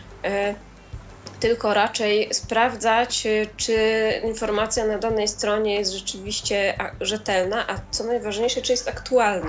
tylko raczej sprawdzać, czy informacja na danej stronie jest rzeczywiście rzetelna, a co najważniejsze, czy jest aktualna.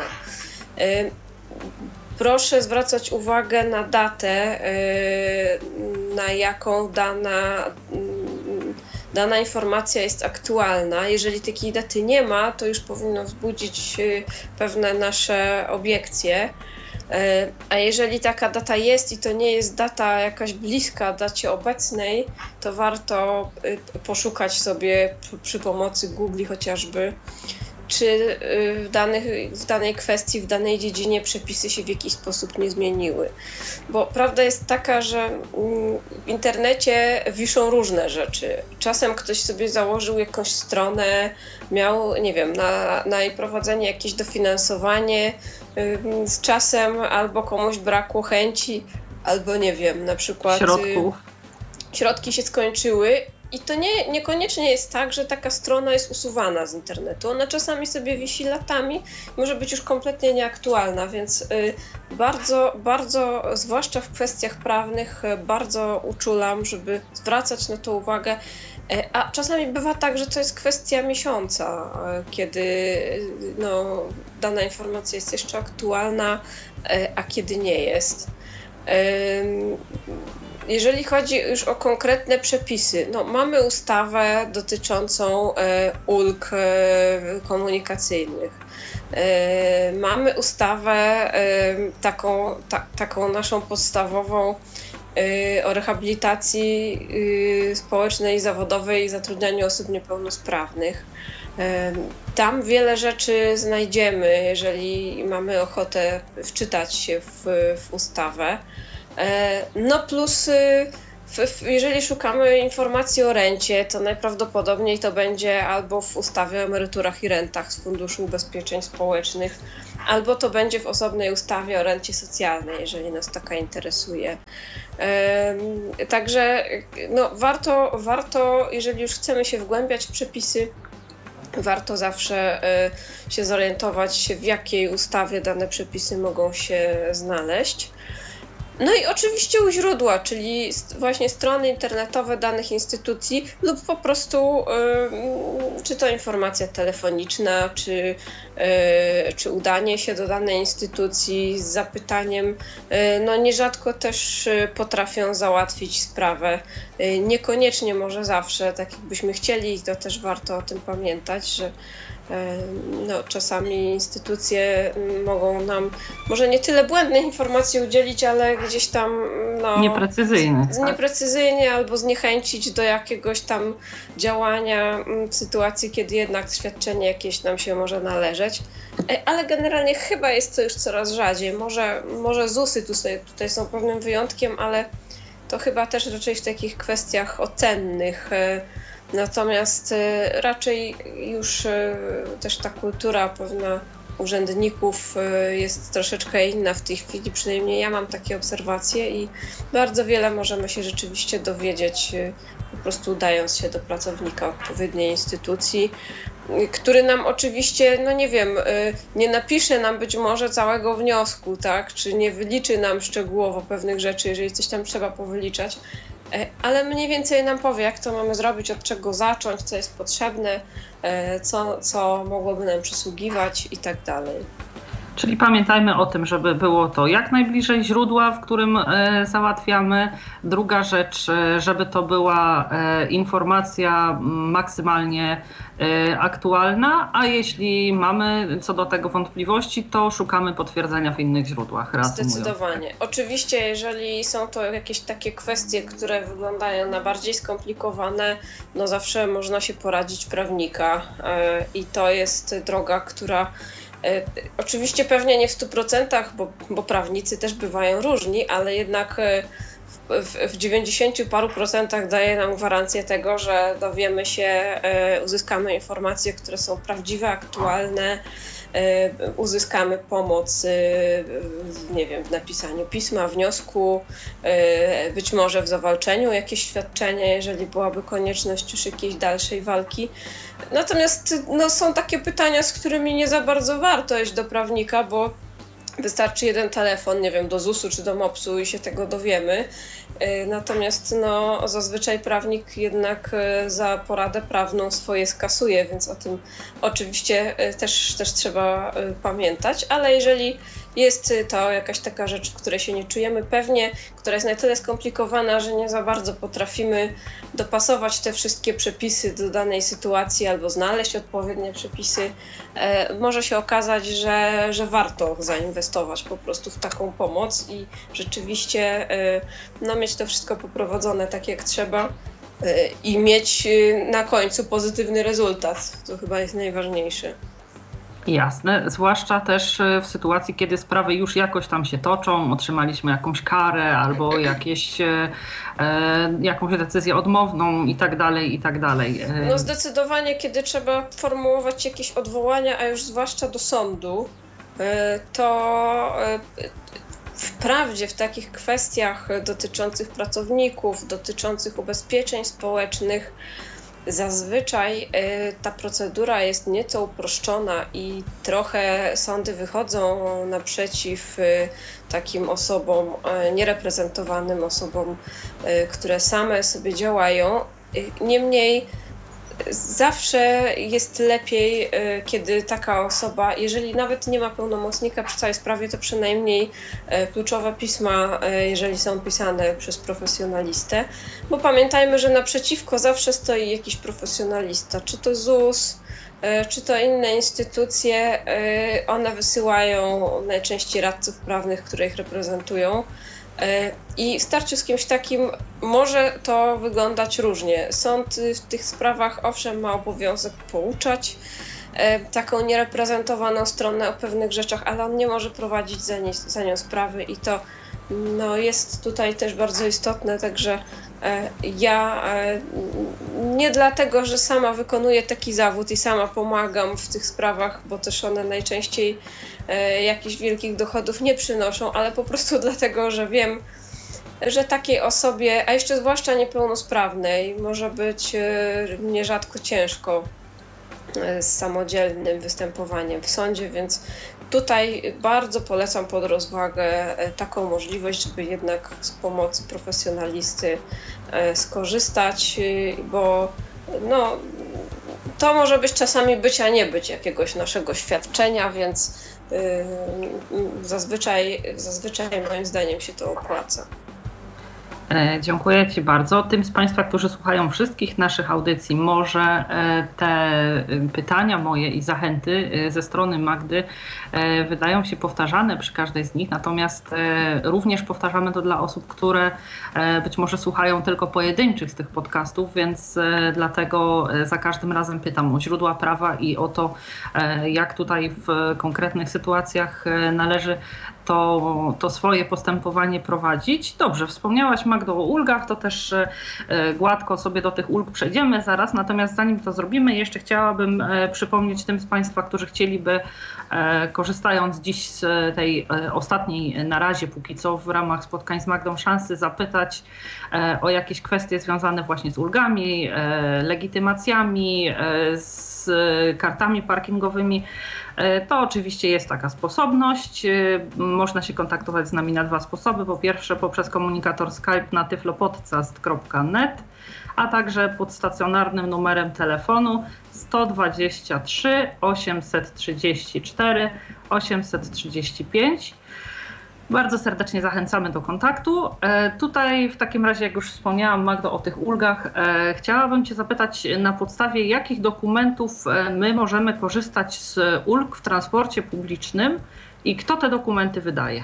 Proszę zwracać uwagę na datę, na jaką dana, dana informacja jest aktualna. Jeżeli takiej daty nie ma, to już powinno wzbudzić pewne nasze obiekcje. A jeżeli taka data jest i to nie jest data jakaś bliska dacie obecnej, to warto poszukać sobie przy pomocy Google chociażby, czy w, danych, w danej kwestii, w danej dziedzinie przepisy się w jakiś sposób nie zmieniły. Bo prawda jest taka, że w internecie wiszą różne rzeczy. Czasem ktoś sobie założył jakąś stronę, miał, nie wiem, na, na jej prowadzenie jakieś dofinansowanie, z czasem albo komuś brakło chęci, albo nie wiem, na przykład środków. Środki się skończyły I to nie, niekoniecznie jest tak, że taka strona jest usuwana z internetu. Ona czasami sobie wisi latami, może być już kompletnie nieaktualna, więc y, bardzo, bardzo, zwłaszcza w kwestiach prawnych, y, bardzo uczulam, żeby zwracać na to uwagę. Y, a czasami bywa tak, że to jest kwestia miesiąca, y, kiedy y, no, dana informacja jest jeszcze aktualna, y, a kiedy nie jest. Y, Jeżeli chodzi już o konkretne przepisy, no mamy ustawę dotyczącą e, ulg e, komunikacyjnych. E, mamy ustawę e, taką, ta, taką naszą podstawową e, o rehabilitacji e, społecznej i zawodowej i zatrudnianiu osób niepełnosprawnych. E, tam wiele rzeczy znajdziemy, jeżeli mamy ochotę wczytać się w, w ustawę. No plus, jeżeli szukamy informacji o rencie, to najprawdopodobniej to będzie albo w ustawie o emeryturach i rentach z Funduszu Ubezpieczeń Społecznych, albo to będzie w osobnej ustawie o rencie socjalnej, jeżeli nas taka interesuje. Także no, warto, warto, jeżeli już chcemy się wgłębiać w przepisy, warto zawsze się zorientować, w jakiej ustawie dane przepisy mogą się znaleźć. No i oczywiście u źródła, czyli właśnie strony internetowe danych instytucji lub po prostu y, czy to informacja telefoniczna, czy, y, czy udanie się do danej instytucji z zapytaniem, y, no nierzadko też potrafią załatwić sprawę. Y, niekoniecznie może zawsze, tak jakbyśmy chcieli, to też warto o tym pamiętać, że no, czasami instytucje mogą nam może nie tyle błędnych informacji udzielić, ale gdzieś tam no, nieprecyzyjne, z, tak? nieprecyzyjnie albo zniechęcić do jakiegoś tam działania w sytuacji, kiedy jednak świadczenie jakieś nam się może należeć. Ale generalnie chyba jest to już coraz rzadziej. Może, może ZUS-y tutaj, tutaj są pewnym wyjątkiem, ale to chyba też raczej w takich kwestiach ocennych. Natomiast raczej już też ta kultura pewna urzędników jest troszeczkę inna w tej chwili, przynajmniej ja mam takie obserwacje i bardzo wiele możemy się rzeczywiście dowiedzieć, po prostu udając się do pracownika odpowiedniej instytucji, który nam oczywiście, no nie wiem, nie napisze nam być może całego wniosku, tak, czy nie wyliczy nam szczegółowo pewnych rzeczy, jeżeli coś tam trzeba powyliczać, ale mniej więcej nam powie, jak to mamy zrobić, od czego zacząć, co jest potrzebne, co, co mogłoby nam przysługiwać i tak dalej. Czyli pamiętajmy o tym, żeby było to jak najbliżej źródła, w którym e, załatwiamy. Druga rzecz, e, żeby to była e, informacja maksymalnie e, aktualna, a jeśli mamy co do tego wątpliwości, to szukamy potwierdzenia w innych źródłach. Zdecydowanie. Oczywiście, jeżeli są to jakieś takie kwestie, które wyglądają na bardziej skomplikowane, no zawsze można się poradzić prawnika e, i to jest droga, która oczywiście pewnie nie w stu procentach, bo, bo prawnicy też bywają różni, ale jednak w, w, w dziewięćdziesięciu paru procentach daje nam gwarancję tego, że dowiemy się, uzyskamy informacje, które są prawdziwe, aktualne, uzyskamy pomoc, nie wiem, w napisaniu pisma, wniosku, być może w zawalczeniu jakieś świadczenie, jeżeli byłaby konieczność już jakiejś dalszej walki. Natomiast no, są takie pytania, z którymi nie za bardzo warto iść do prawnika, bo wystarczy jeden telefon, nie wiem, do zusu czy do mopsu i się tego dowiemy. Natomiast no, zazwyczaj prawnik jednak za poradę prawną swoje skasuje, więc o tym oczywiście też, też trzeba pamiętać, ale jeżeli jest to jakaś taka rzecz, w której się nie czujemy pewnie, która jest na tyle skomplikowana, że nie za bardzo potrafimy dopasować te wszystkie przepisy do danej sytuacji albo znaleźć odpowiednie przepisy, e, może się okazać, że, że warto zainwestować po prostu w taką pomoc i rzeczywiście e, no, mieć to wszystko poprowadzone tak jak trzeba e, i mieć na końcu pozytywny rezultat. To chyba jest najważniejsze. Jasne, zwłaszcza też w sytuacji, kiedy sprawy już jakoś tam się toczą, otrzymaliśmy jakąś karę albo jakieś, e, jakąś decyzję odmowną i tak dalej, i tak dalej. No zdecydowanie, kiedy trzeba formułować jakieś odwołania, a już zwłaszcza do sądu, to Wprawdzie w takich kwestiach dotyczących pracowników, dotyczących ubezpieczeń społecznych, zazwyczaj ta procedura jest nieco uproszczona i trochę sądy wychodzą naprzeciw takim osobom niereprezentowanym, osobom, które same sobie działają. Niemniej zawsze jest lepiej, kiedy taka osoba, jeżeli nawet nie ma pełnomocnika przy całej sprawie, to przynajmniej kluczowe pisma, jeżeli są pisane przez profesjonalistę, bo pamiętajmy, że naprzeciwko zawsze stoi jakiś profesjonalista, czy to Z U S, czy to inne instytucje, one wysyłają najczęściej radców prawnych, które ich reprezentują. I w starciu z kimś takim może to wyglądać różnie. Sąd w tych sprawach owszem ma obowiązek pouczać taką niereprezentowaną stronę o pewnych rzeczach, ale on nie może prowadzić za, nie, za nią sprawy i to no, jest tutaj też bardzo istotne, także ja nie dlatego, że sama wykonuję taki zawód i sama pomagam w tych sprawach, bo też one najczęściej jakichś wielkich dochodów nie przynoszą, ale po prostu dlatego, że wiem, że takiej osobie, a jeszcze zwłaszcza niepełnosprawnej, może być nierzadko ciężko z samodzielnym występowaniem w sądzie, więc tutaj bardzo polecam pod rozwagę taką możliwość, żeby jednak z pomocy profesjonalisty skorzystać, bo no, to może być czasami być, a nie być jakiegoś naszego świadczenia, więc zazwyczaj, zazwyczaj moim zdaniem się to opłaca. Dziękuję Ci bardzo. Tym z Państwa, którzy słuchają wszystkich naszych audycji, może te pytania moje i zachęty ze strony Magdy wydają się powtarzane przy każdej z nich, natomiast również powtarzamy to dla osób, które być może słuchają tylko pojedynczych z tych podcastów, więc dlatego za każdym razem pytam o źródła prawa i o to, jak tutaj w konkretnych sytuacjach należy To, to swoje postępowanie prowadzić. Dobrze, wspomniałaś Magdo o ulgach, to też gładko sobie do tych ulg przejdziemy zaraz, natomiast zanim to zrobimy, jeszcze chciałabym przypomnieć tym z Państwa, którzy chcieliby, korzystając dziś z tej ostatniej na razie póki co w ramach spotkań z Magdą szansy, zapytać o jakieś kwestie związane właśnie z ulgami, legitymacjami, z kartami parkingowymi. To oczywiście jest taka sposobność. Można się kontaktować z nami na dwa sposoby. Po pierwsze poprzez komunikator Skype na tyflopodcast kropka net, a także pod stacjonarnym numerem telefonu sto dwadzieścia trzy osiemset trzydzieści cztery osiemset trzydzieści pięć. Bardzo serdecznie zachęcamy do kontaktu. Tutaj w takim razie, jak już wspomniałam Magdo o tych ulgach, chciałabym Cię zapytać, na podstawie jakich dokumentów my możemy korzystać z ulg w transporcie publicznym i kto te dokumenty wydaje?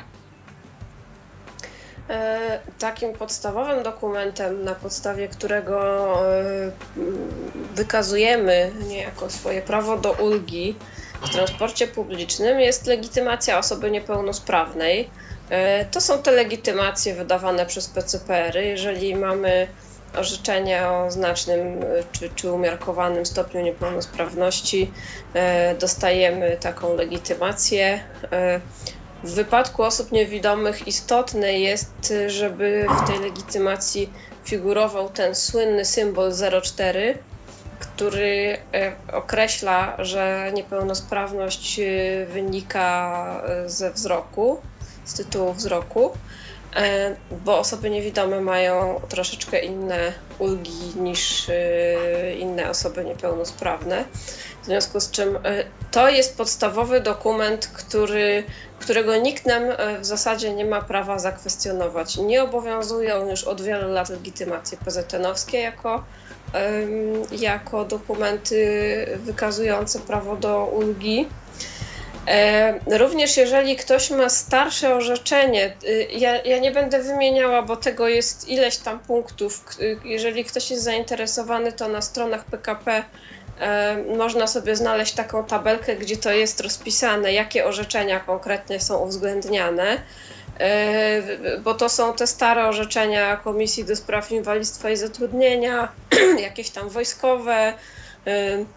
Takim podstawowym dokumentem, na podstawie którego wykazujemy niejako swoje prawo do ulgi w transporcie publicznym, jest legitymacja osoby niepełnosprawnej. To są te legitymacje wydawane przez P C P R-y. Jeżeli mamy orzeczenia o znacznym czy, czy umiarkowanym stopniu niepełnosprawności, dostajemy taką legitymację. W wypadku osób niewidomych istotne jest, żeby w tej legitymacji figurował ten słynny symbol zero cztery, który określa, że niepełnosprawność wynika ze wzroku, z tytułu wzroku, bo osoby niewidome mają troszeczkę inne ulgi niż inne osoby niepełnosprawne. W związku z czym to jest podstawowy dokument, który, którego nikt nam w zasadzie nie ma prawa zakwestionować. Nie obowiązują już od wielu lat legitymacje P Z N-owskie jako, jako dokumenty wykazujące prawo do ulgi. Również jeżeli ktoś ma starsze orzeczenie, ja, ja nie będę wymieniała, bo tego jest ileś tam punktów. Jeżeli ktoś jest zainteresowany, to na stronach P K P można sobie znaleźć taką tabelkę, gdzie to jest rozpisane, jakie orzeczenia konkretnie są uwzględniane, bo to są te stare orzeczenia Komisji do Spraw Inwalidztwa i Zatrudnienia, jakieś tam wojskowe,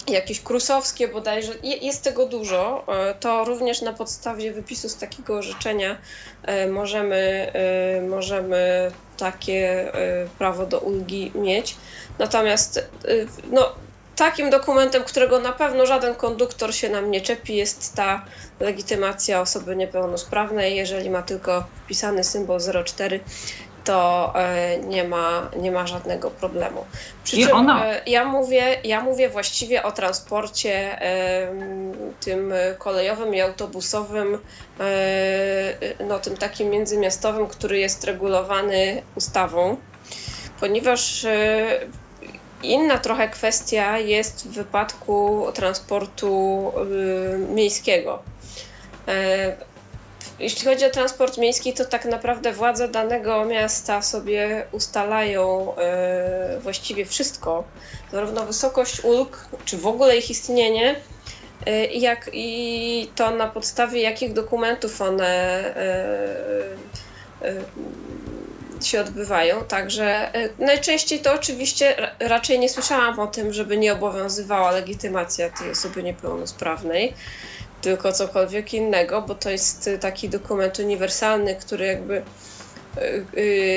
jakieś krusowskie bodajże, jest tego dużo, to również na podstawie wypisu z takiego orzeczenia możemy, możemy takie prawo do ulgi mieć. Natomiast no, takim dokumentem, którego na pewno żaden konduktor się nam nie czepi, jest ta legitymacja osoby niepełnosprawnej. Jeżeli ma tylko wpisany symbol zero cztery, to nie ma, nie ma żadnego problemu. Przy czym ona... ja, mówię, ja mówię właściwie o transporcie tym kolejowym i autobusowym, no tym takim międzymiastowym, który jest regulowany ustawą, ponieważ inna trochę kwestia jest w wypadku transportu miejskiego. Jeśli chodzi o transport miejski, to tak naprawdę władze danego miasta sobie ustalają e, właściwie wszystko, zarówno wysokość ulg, czy w ogóle ich istnienie, e, jak i to na podstawie jakich dokumentów one e, e, się odbywają. Także e, najczęściej to oczywiście ra, raczej nie słyszałam o tym, żeby nie obowiązywała legitymacja tej osoby niepełnosprawnej, tylko cokolwiek innego, bo to jest taki dokument uniwersalny, który jakby yy,